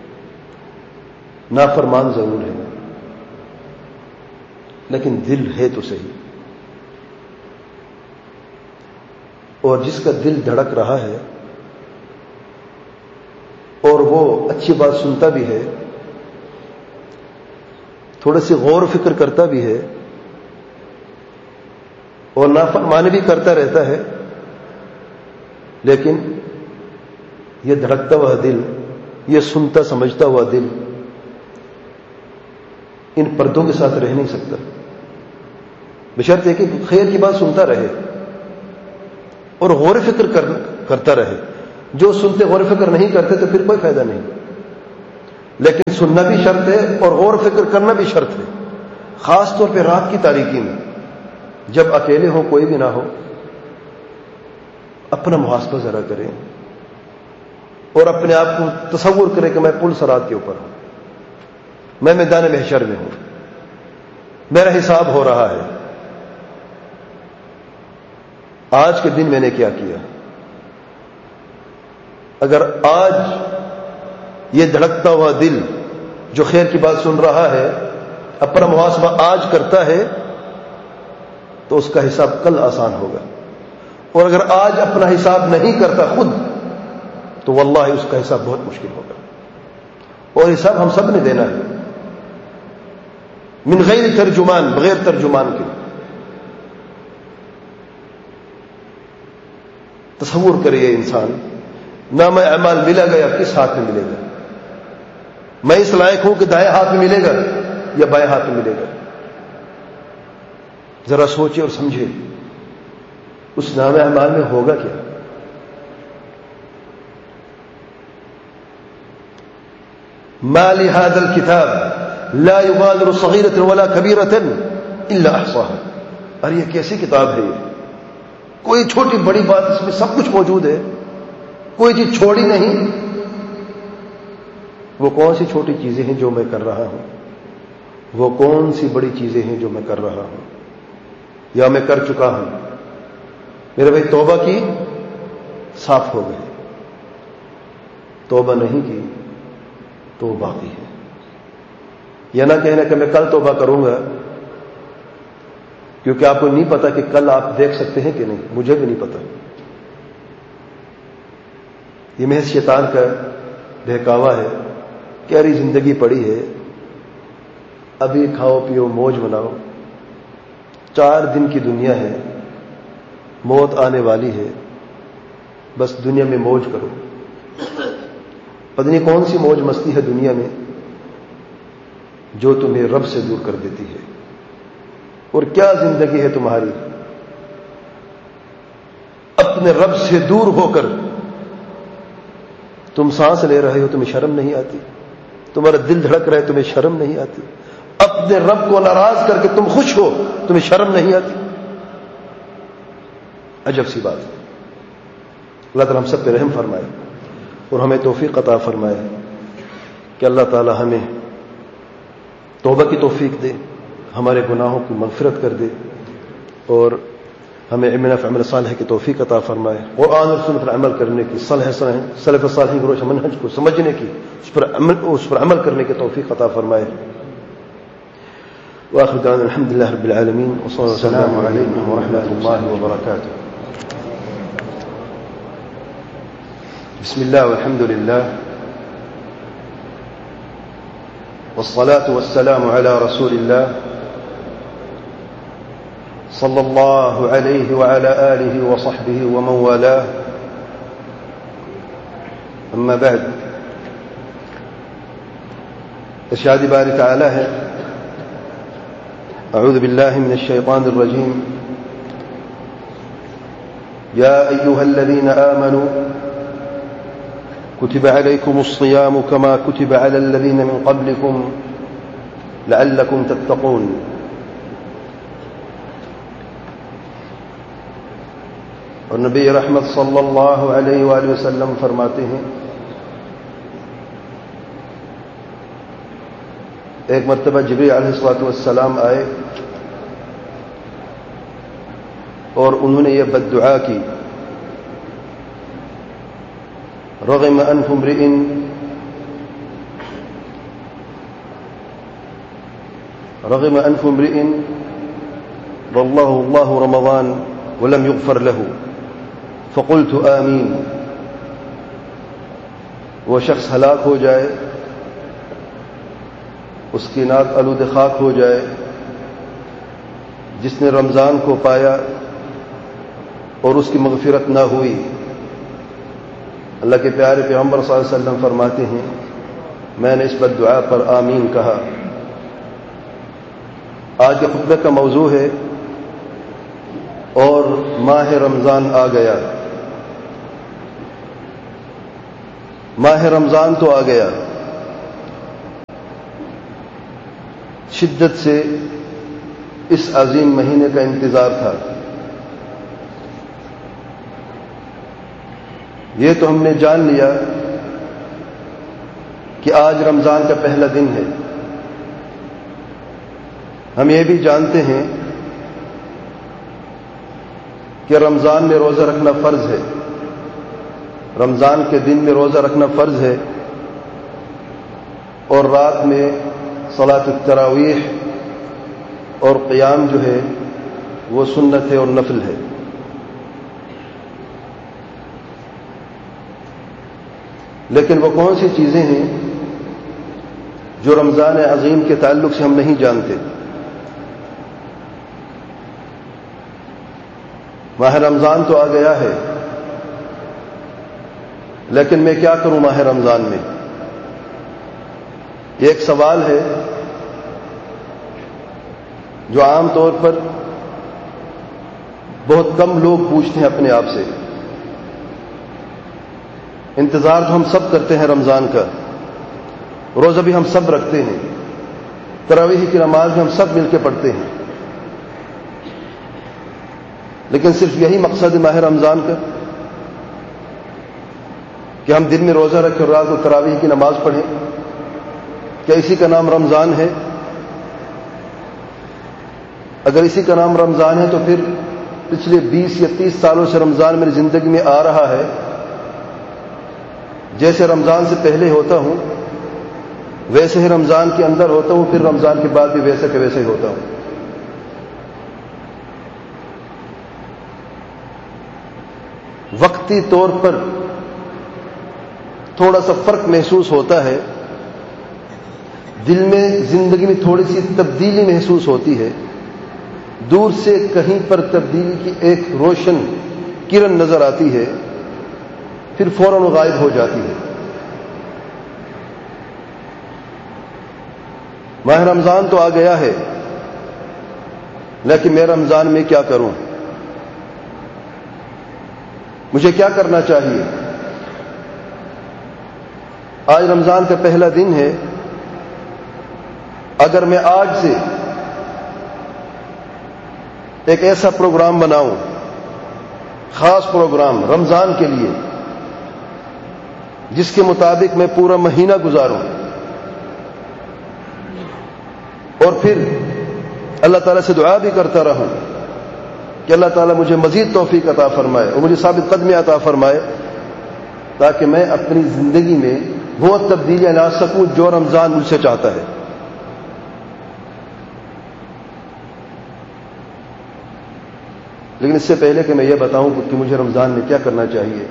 نافرمان ضرور ہیں، لیکن دل ہے تو صحیح۔ اور جس کا دل دھڑک رہا ہے اور وہ اچھی بات سنتا بھی ہے، تھوڑے سے غور و فکر کرتا بھی ہے، اور نافرمانی بھی کرتا رہتا ہے، لیکن یہ دھڑکتا ہوا دل، یہ سنتا سمجھتا ہوا دل ان پردوں کے ساتھ رہ نہیں سکتا، بشرط ہے کہ خیر کی بات سنتا رہے اور غور و فکر کرتا رہے، جو سنتے غور و فکر نہیں کرتے تو پھر کوئی فائدہ نہیں. لیکن سننا بھی شرط ہے اور غور و فکر کرنا بھی شرط ہے، خاص طور پہ رات کی تاریکی میں جب اکیلے ہوں، کوئی بھی نہ ہو. اپنا محاسبہ ذرا کریں اور اپنے آپ کو تصور کریں کہ میں پل صراط کے اوپر ہوں، میں میدان محشر میں ہوں، میرا حساب ہو رہا ہے. آج کے دن میں نے کیا کیا؟ اگر آج یہ دھڑکتا ہوا دل جو خیر کی بات سن رہا ہے اپنا محاسبہ آج کرتا ہے تو اس کا حساب کل آسان ہوگا، اور اگر آج اپنا حساب نہیں کرتا خود تو واللہ اس کا حساب بہت مشکل ہوگا. اور حساب ہم سب نے دینا ہے، من غیر ترجمان، بغیر ترجمان کے. تصور کرے یہ انسان، نامہ اعمال ملا گیا کس ہاتھ میں ملے گا؟ میں اس لائق ہوں کہ دائیں ہاتھ میں ملے گا یا بائیں ہاتھ میں ملے گا؟ ذرا سوچے اور سمجھے اس نامہ اعمال میں ہوگا کیا؟ ما لهذا الكتاب لا يغادر صغيرة ولا كبيرة الا احصاها. اور یہ کیسی کتاب ہے؟ یہ کوئی چھوٹی بڑی بات اس میں سب کچھ موجود ہے، کوئی چیز چھوڑی نہیں. وہ کون سی چھوٹی چیزیں ہیں جو میں کر رہا ہوں؟ وہ کون سی بڑی چیزیں ہیں جو میں کر رہا ہوں یا میں کر چکا ہوں؟ میرے بھائی توبہ کی صاف ہو گئے، توبہ نہیں کی تو باقی ہے. یہ نہ کہنا کہ میں کل توبہ کروں گا، کیونکہ آپ کو نہیں پتا کہ کل آپ دیکھ سکتے ہیں کہ نہیں. مجھے بھی نہیں پتا. یہ محض شیطان کا بہکاوا ہے. پیاری زندگی پڑی ہے، ابھی کھاؤ پیو موج مناؤ. 4 دن کی دنیا ہے، موت آنے والی ہے، بس دنیا میں موج کرو. پتہ نہیں کون سی موج مستی ہے دنیا میں جو تمہیں رب سے دور کر دیتی ہے. اور کیا زندگی ہے تمہاری، اپنے رب سے دور ہو کر تم سانس لے رہے ہو، تمہیں شرم نہیں آتی؟ تمہارا دل دھڑک رہا ہے، تمہیں شرم نہیں آتی؟ اپنے رب کو ناراض کر کے تم خوش ہو، تمہیں شرم نہیں آتی؟ عجب سی بات ہے. اللہ تعالیٰ ہم سب پہ رحم فرمائے اور ہمیں توفیق عطا فرمائے کہ اللہ تعالیٰ ہمیں توبہ کی توفیق دے، ہمارے گناہوں کی مغفرت کر دے اور ہمیں علم نافع عمل صالح کی توفیق عطا فرمائے. قرآن اور سنت پر عمل کرنے کی، سلف صالحین کے روش منہج کو سمجھنے کی، اس پر عمل کرنے کی توفیق عطا فرمائے. وآخر دعوانا الحمد لله رب العالمين وصلى الله السلام عليكم ورحمة الله وبركاته. بسم الله والحمد لله والصلاة والسلام على رسول الله صلى الله عليه وعلى آله وصحبه ومن والاه. أما بعد، ارشاد باری تعالی ہے: أعوذ بالله من الشيطان الرجيم. يا أيها الذين آمنوا كتب عليكم الصيام كما كتب على الذين من قبلكم لعلكم تتقون. اور نبی رحمت صلی اللہ علیہ وآلہ وسلم فرماتے ہیں، ایک مرتبہ جبریل علیہ السلام آئے اور انہوں نے یہ بددعا کی: رغم أنف امرئ والله الله رمضان ولم يغفر له فقلت آمین. وہ شخص ہلاک ہو جائے، اس کی ناک آلود خاک ہو جائے جس نے رمضان کو پایا اور اس کی مغفرت نہ ہوئی. اللہ کے پیارے پیغمبر صلی اللہ علیہ وسلم فرماتے ہیں، میں نے اس بددعا پر آمین کہا. آج کے خطبے کا موضوع ہے اور ماہ رمضان آ گیا. ماہ رمضان تو آ گیا، شدت سے اس عظیم مہینے کا انتظار تھا۔ یہ تو ہم نے جان لیا کہ آج رمضان کا پہلا دن ہے۔ ہم یہ بھی جانتے ہیں کہ رمضان میں روزہ رکھنا فرض ہے، رمضان کے دن میں روزہ رکھنا فرض ہے، اور رات میں صلاۃ التراویح اور قیام جو ہے وہ سنت ہے اور نفل ہے۔ لیکن وہ کون سی چیزیں ہیں جو رمضان عظیم کے تعلق سے ہم نہیں جانتے؟ ماہ رمضان تو آ گیا ہے، لیکن میں کیا کروں ماہ رمضان میں؟ یہ ایک سوال ہے جو عام طور پر بہت کم لوگ پوچھتے ہیں اپنے آپ سے۔ انتظار تو ہم سب کرتے ہیں رمضان کا، روزہ بھی ہم سب رکھتے ہیں، تراویح کی نماز بھی ہم سب مل کے پڑھتے ہیں، لیکن صرف یہی مقصد ہے ماہ رمضان کا کہ ہم دن میں روزہ رکھیں اور رات کو تراویح کی نماز پڑھیں؟ کیا اسی کا نام رمضان ہے؟ اگر اسی کا نام رمضان ہے تو پھر پچھلے 20 یا 30 سالوں سے رمضان میری زندگی میں آ رہا ہے، جیسے رمضان سے پہلے ہوتا ہوں ویسے ہی رمضان کے اندر ہوتا ہوں، پھر رمضان کے بعد بھی ویسے کہ ویسے ہی ہوتا ہوں۔ وقتی طور پر تھوڑا سا فرق محسوس ہوتا ہے، دل میں زندگی میں تھوڑی سی تبدیلی محسوس ہوتی ہے، دور سے کہیں پر تبدیلی کی ایک روشن کرن نظر آتی ہے، پھر فوراً غائب ہو جاتی ہے۔ ماہ رمضان تو آ گیا ہے، لیکن میں رمضان میں کیا کروں؟ مجھے کیا کرنا چاہیے؟ آج رمضان کا پہلا دن ہے، اگر میں آج سے ایک ایسا پروگرام بناؤں، خاص پروگرام رمضان کے لیے، جس کے مطابق میں پورا مہینہ گزاروں، اور پھر اللہ تعالیٰ سے دعا بھی کرتا رہوں کہ اللہ تعالیٰ مجھے مزید توفیق عطا فرمائے اور مجھے ثابت قدمی عطا فرمائے، تاکہ میں اپنی زندگی میں وہ تبدیلیاں لا سکوں جو رمضان مجھ سے چاہتا ہے۔ لیکن اس سے پہلے کہ میں یہ بتاؤں کہ مجھے رمضان میں کیا کرنا چاہیے،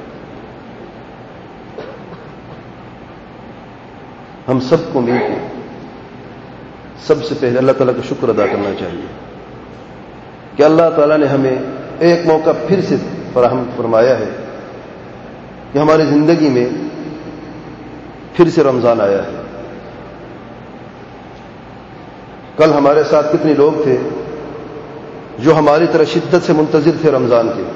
ہم سب کو مل کے سب سے پہلے اللہ تعالیٰ کا شکر ادا کرنا چاہیے کہ اللہ تعالیٰ نے ہمیں ایک موقع پھر سے فراہم فرمایا ہے کہ ہماری زندگی میں پھر سے رمضان آیا ہے۔ کل ہمارے ساتھ کتنے لوگ تھے جو ہماری طرح شدت سے منتظر تھے رمضان کے،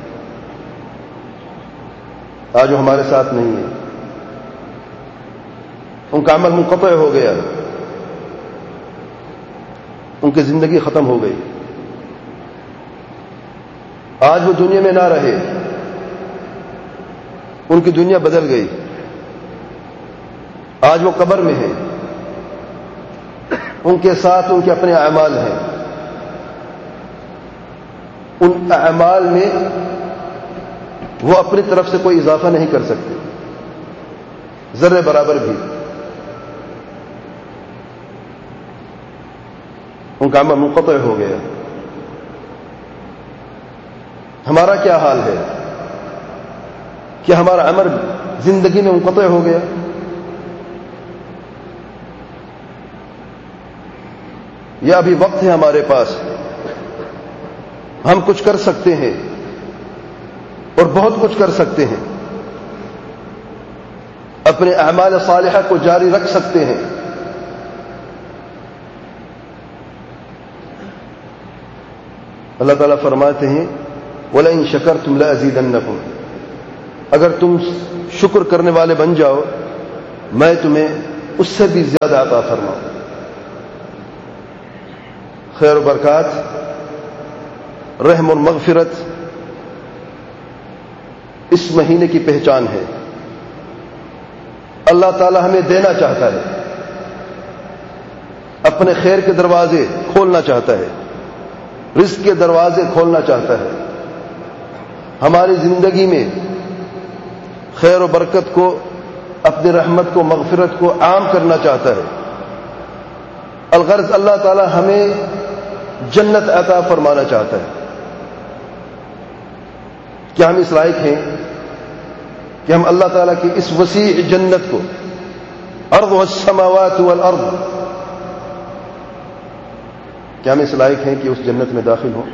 آج وہ ہمارے ساتھ نہیں ہے، ان کا عمل منقطع ہو گیا، ان کی زندگی ختم ہو گئی، آج وہ دنیا میں نہ رہے، ان کی دنیا بدل گئی، آج وہ قبر میں ہیں، ان کے ساتھ ان کے اپنے اعمال ہیں، ان اعمال میں وہ اپنی طرف سے کوئی اضافہ نہیں کر سکتے، ذرے برابر بھی، ان کا عمل منقطع ہو گیا۔ ہمارا کیا حال ہے؟ کیا ہمارا عمل زندگی میں منقطع ہو گیا؟ یا ابھی وقت ہے ہمارے پاس، ہم کچھ کر سکتے ہیں اور بہت کچھ کر سکتے ہیں، اپنے اعمال صالحہ کو جاری رکھ سکتے ہیں۔ اللہ تعالیٰ فرماتے ہیں وَلَئِن شَكَرْتُمْ لَأَزِيدَنَّكُمْ، اگر تم شکر کرنے والے بن جاؤ میں تمہیں اس سے بھی زیادہ عطا فرماؤں. خیر و برکات، رحم اور مغفرت اس مہینے کی پہچان ہے. اللہ تعالی ہمیں دینا چاہتا ہے، اپنے خیر کے دروازے کھولنا چاہتا ہے، رزق کے دروازے کھولنا چاہتا ہے، ہماری زندگی میں خیر و برکت کو، اپنی رحمت کو، مغفرت کو عام کرنا چاہتا ہے. الغرض اللہ تعالی ہمیں جنت عطا فرمانا چاہتا ہے. کیا ہم اس لائق ہیں کہ ہم اللہ تعالیٰ کی اس وسیع جنت کو، ارضها السماوات والارض، کیا ہم اس لائق ہیں کہ اس جنت میں داخل ہوں؟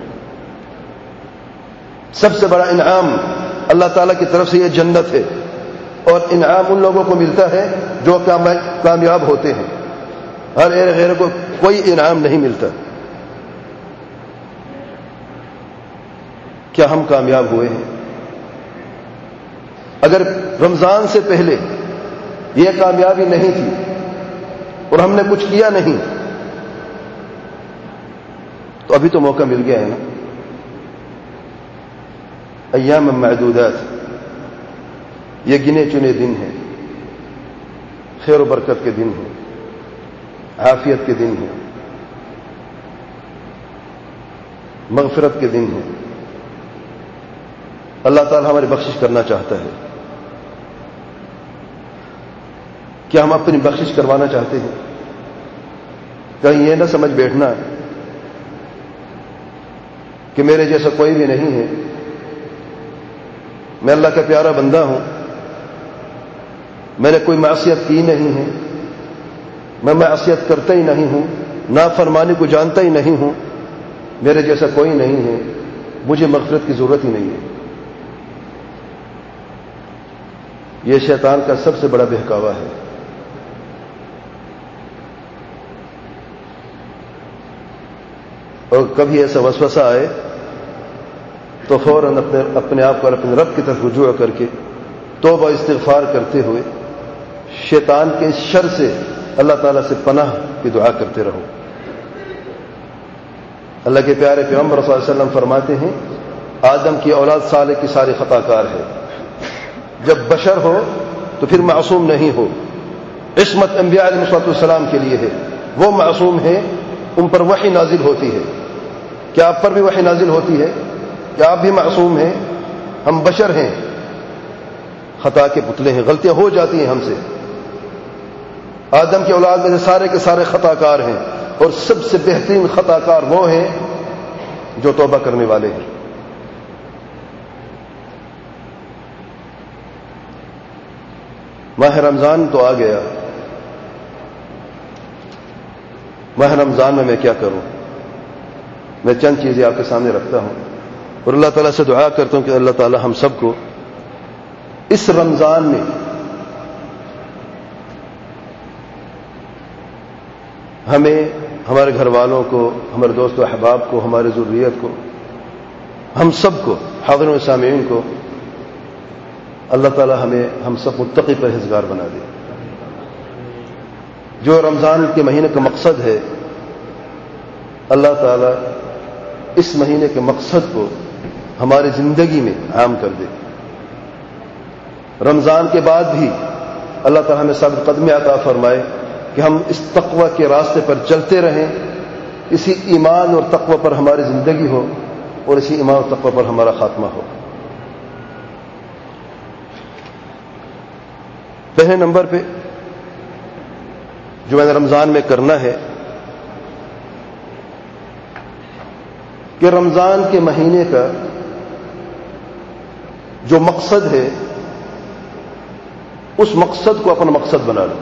سب سے بڑا انعام اللہ تعالیٰ کی طرف سے یہ جنت ہے، اور انعام ان لوگوں کو ملتا ہے جو کامیاب ہوتے ہیں. ہر غیر کو کوئی انعام نہیں ملتا. کیا ہم کامیاب ہوئے ہیں؟ اگر رمضان سے پہلے یہ کامیابی نہیں تھی اور ہم نے کچھ کیا نہیں تو ابھی تو موقع مل گیا ہے نا. ایام معدودات، یہ گنے چنے دن ہیں، خیر و برکت کے دن ہیں، عافیت کے دن ہیں، مغفرت کے دن ہیں. اللہ تعالی ہماری بخشش کرنا چاہتا ہے. کیا ہم اپنی بخشش کروانا چاہتے ہیں؟ کہیں یہ نہ سمجھ بیٹھنا کہ میرے جیسا کوئی بھی نہیں ہے، میں اللہ کا پیارا بندہ ہوں، میں نے کوئی معصیت کی نہیں ہے، میں معصیت کرتا ہی نہیں ہوں، نافرمانی کو جانتا ہی نہیں ہوں، میرے جیسا کوئی نہیں ہے، مجھے مغفرت کی ضرورت ہی نہیں ہے. یہ شیطان کا سب سے بڑا بہکاوا ہے. اور کبھی ایسا وسوسہ آئے تو فوراً اپنے آپ کو اپنے رب کی طرف رجوع کر کے توبہ استغفار کرتے ہوئے شیطان کے شر سے اللہ تعالیٰ سے پناہ کی دعا کرتے رہو. اللہ کے پیارے پیغمبر صلی اللہ علیہ وسلم فرماتے ہیں آدم کی اولاد صالح کی ساری خطا کار ہے. جب بشر ہو تو پھر معصوم نہیں ہو. عصمت انبیاء علیہ السلام کے لیے ہے، وہ معصوم ہیں، ان پر وحی نازل ہوتی ہے. کیا آپ پر بھی وحی نازل ہوتی ہے؟ کیا آپ بھی معصوم ہیں؟ ہم بشر ہیں، خطا کے پتلے ہیں، غلطیاں ہو جاتی ہیں ہم سے. آدم کی اولاد میں سے سارے کے سارے خطا کار ہیں، اور سب سے بہترین خطا کار وہ ہیں جو توبہ کرنے والے ہیں. ماہ رمضان تو آ گیا. ماہ رمضان میں کیا کروں؟ میں چند چیزیں آپ کے سامنے رکھتا ہوں اور اللہ تعالیٰ سے دعا کرتا ہوں کہ اللہ تعالیٰ ہم سب کو اس رمضان میں ہمیں، ہمارے گھر والوں کو، ہمارے دوست و احباب کو، ہماری ذریت کو، ہم سب کو، حاضرین و سامعین کو، اللہ تعالیٰ ہم سب متقی پرہیزگار بنا دے. جو رمضان کے مہینے کا مقصد ہے، اللہ تعالیٰ اس مہینے کے مقصد کو ہماری زندگی میں عام کر دے. رمضان کے بعد بھی اللہ تعالیٰ ہمیں ثابت قدمی عطا فرمائے کہ ہم اس تقوی کے راستے پر چلتے رہیں، اسی ایمان اور تقوی پر ہماری زندگی ہو اور اسی ایمان اور تقوی پر ہمارا خاتمہ ہو. پہلے نمبر پہ جو میں نے رمضان میں کرنا ہے کہ رمضان کے مہینے کا جو مقصد ہے اس مقصد کو اپنا مقصد بنا لو.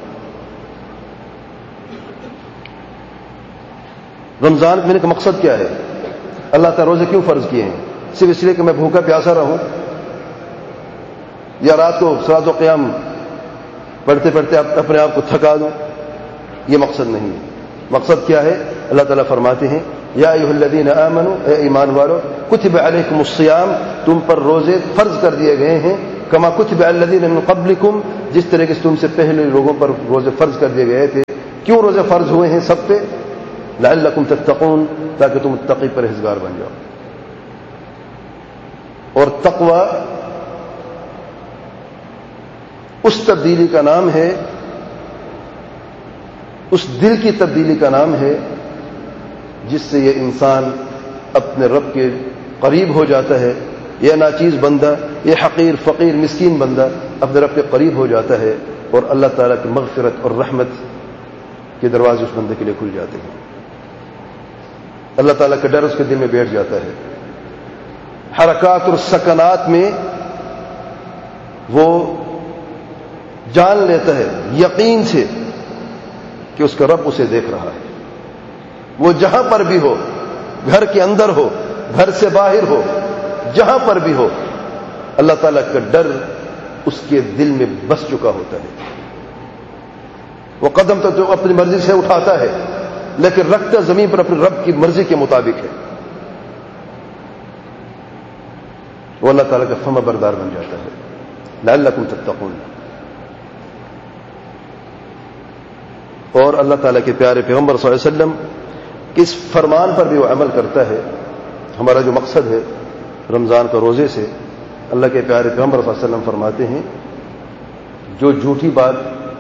رمضان کے مہینے کا مقصد کیا ہے؟ اللہ تعالیٰ روزے کیوں فرض کیے ہیں؟ صرف اس لیے کہ میں بھوکا پیاسا رہوں یا رات کو صلاۃ و قیام پڑھتے پڑھتے اپنے آپ کو تھکا دوں؟ یہ مقصد نہیں ہے. مقصد کیا ہے؟ اللہ تعالیٰ فرماتے ہیں یا ایھا الذین آمنوا، اے ایمان والو، کتب علیکم الصیام، تم پر روزے فرض کر دیے گئے ہیں کما کتب علی الذین من قبلکم، جس طریقے سے تم سے پہلے لوگوں پر روزے فرض کر دیے گئے تھے۔ کیوں روزے فرض ہوئے ہیں سب پہ؟ لعلکم تتقون، تاکہ تم متقی پرہیزگار بن جاؤ۔ اور تقوی اس تبدیلی کا نام ہے، اس دل کی تبدیلی کا نام ہے جس سے یہ انسان اپنے رب کے قریب ہو جاتا ہے۔ یہ ناچیز بندہ، یہ حقیر فقیر مسکین بندہ اپنے رب کے قریب ہو جاتا ہے، اور اللہ تعالیٰ کی مغفرت اور رحمت کے دروازے اس بندے کے لیے کھل جاتے ہیں۔ اللہ تعالیٰ کا ڈر اس کے دل میں بیٹھ جاتا ہے۔ حرکات اور سکنات میں وہ جان لیتا ہے یقین سے کہ اس کا رب اسے دیکھ رہا ہے۔ وہ جہاں پر بھی ہو، گھر کے اندر ہو، گھر سے باہر ہو، جہاں پر بھی ہو، اللہ تعالیٰ کا ڈر اس کے دل میں بس چکا ہوتا ہے۔ وہ قدم تو جو اپنی مرضی سے اٹھاتا ہے، لیکن رکھتا زمین پر اپنے رب کی مرضی کے مطابق ہے۔ وہ اللہ تعالیٰ کا فرما بردار بن جاتا ہے۔ لعلکم تتقون۔ اور اللہ تعالیٰ کے پیارے پیغمبر صلی اللہ علیہ وسلم اس فرمان پر بھی وہ عمل کرتا ہے۔ ہمارا جو مقصد ہے رمضان کا روزے سے، اللہ کے پیارے پیغمبر صلی اللہ علیہ وسلم فرماتے ہیں جو جھوٹی بات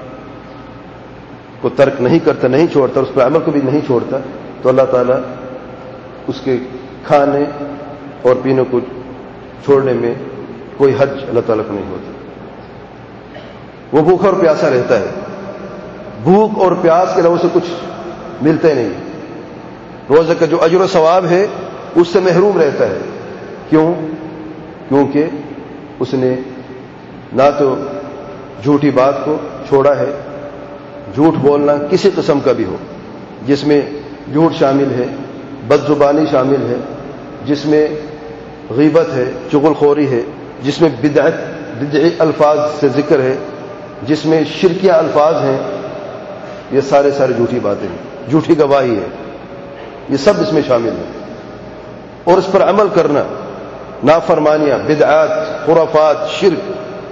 کو ترک نہیں کرتا، نہیں چھوڑتا، اس پر عمل کو بھی نہیں چھوڑتا، تو اللہ تعالیٰ اس کے کھانے اور پینے کو چھوڑنے میں کوئی حرج اللہ تعالیٰ کو نہیں ہوتا۔ وہ بھوکا اور پیاسا رہتا ہے، بھوک اور پیاس کے علاوہ سے کچھ ملتا ہی نہیں۔ روزے کا جو اجر و ثواب ہے اس سے محروم رہتا ہے۔ کیوں؟ کیونکہ اس نے نہ تو جھوٹی بات کو چھوڑا ہے، جھوٹ بولنا کسی قسم کا بھی ہو، جس میں جھوٹ شامل ہے، بد زبانی شامل ہے، جس میں غیبت ہے، چغل خوری ہے، جس میں بدعی الفاظ سے ذکر ہے، جس میں شرکیہ الفاظ ہیں، یہ سارے جھوٹی باتیں ہیں، جھوٹی گواہی ہے، یہ سب اس میں شامل ہے۔ اور اس پر عمل کرنا، نافرمانیاں، بدعات، خرافات، شرک،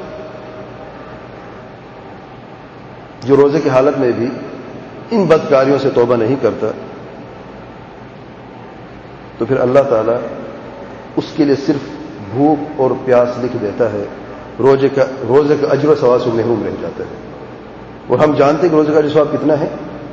جو روزے کی حالت میں بھی ان بدکاریوں سے توبہ نہیں کرتا، تو پھر اللہ تعالیٰ اس کے لیے صرف بھوک اور پیاس لکھ دیتا ہے، روزے کا اجر و ثواب سے محروم رہ جاتا ہے۔ اور ہم جانتے ہیں کہ روزے کا اجر و ثواب کتنا ہے۔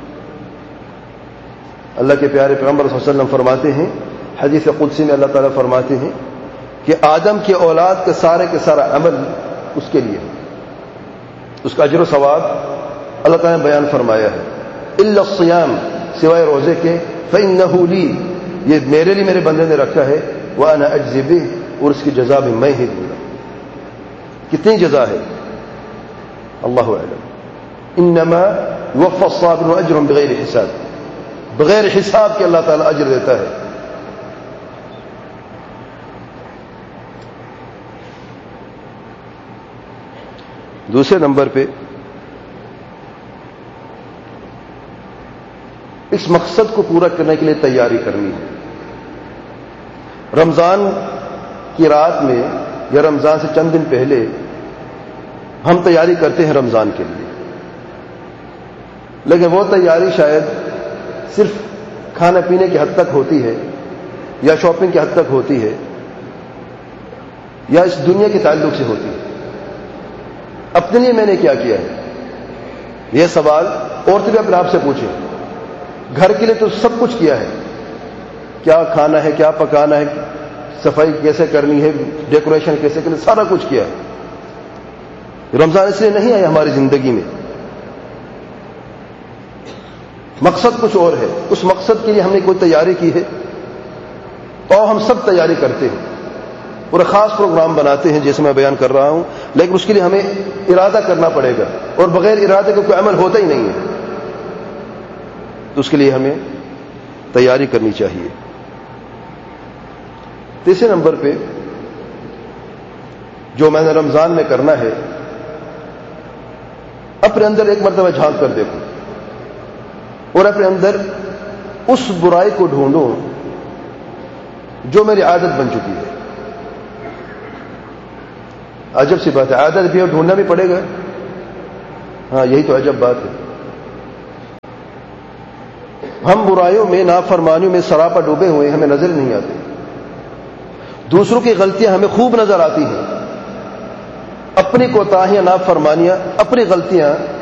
اللہ کے پیارے پیغمبر صلی اللہ علیہ وسلم فرماتے ہیں، حدیث قدسی میں اللہ تعالیٰ فرماتے ہیں کہ آدم کی اولاد کا سارا عمل اس کے لیے ہے، اس کا اجر و ثواب اللہ تعالیٰ نے بیان فرمایا ہے۔ الا الصیام، سوائے روزے کے، فإنہ لی، یہ میرے لیے میرے بندے نے رکھا ہے، وأنا أجزي به، اور اس کی جزا بھی میں ہی دوں گا۔ کتنی جزا ہے اللہ اعلم۔ انما يوفى الصابرون اجرهم بغیر حساب، بغیر حساب کے اللہ تعالیٰ اجر دیتا ہے۔ دوسرے نمبر پہ اس مقصد کو پورا کرنے کے لیے تیاری کرنی ہے۔ رمضان کی رات میں یا رمضان سے چند دن پہلے ہم تیاری کرتے ہیں رمضان کے لیے، لیکن وہ تیاری شاید صرف کھانا پینے کی حد تک ہوتی ہے، یا شاپنگ کی حد تک ہوتی ہے، یا اس دنیا کے تعلق سے ہوتی ہے۔ اپنے لیے میں نے کیا کیا ہے، یہ سوال عورتیں بھی اپنے آپ سے پوچھیں۔ گھر کے لیے تو سب کچھ کیا ہے، کیا کھانا ہے، کیا پکانا ہے، صفائی کیسے کرنی ہے، ڈیکوریشن کیسے کرنی ہے، سارا کچھ کیا ہے۔ رمضان اس لیے نہیں آیا ہماری زندگی میں، مقصد کچھ اور ہے۔ اس مقصد کے لیے ہم نے کوئی تیاری کی ہے، اور ہم سب تیاری کرتے ہیں، اور خاص پروگرام بناتے ہیں جیسے میں بیان کر رہا ہوں، لیکن اس کے لیے ہمیں ارادہ کرنا پڑے گا، اور بغیر ارادے کا کوئی عمل ہوتا ہی نہیں ہے۔ تو اس کے لیے ہمیں تیاری کرنی چاہیے۔ تیسرے نمبر پہ جو میں نے رمضان میں کرنا ہے، اپنے اندر ایک مرتبہ جھانک کر دیکھوں اور اپنے اندر اس برائی کو ڈھونڈوں جو میری عادت بن چکی ہے۔ عجب سی بات ہے، عادت بھی اور ڈھونڈنا بھی پڑے گا. ہاں یہی تو عجب بات ہے. ہم برائیوں میں، نافرمانیوں میں سراپا ڈوبے ہوئے، ہمیں نظر نہیں آتے. دوسروں کی غلطیاں ہمیں خوب نظر آتی ہیں، اپنی کوتاہیاں، نافرمانیاں، اپنی غلطیاں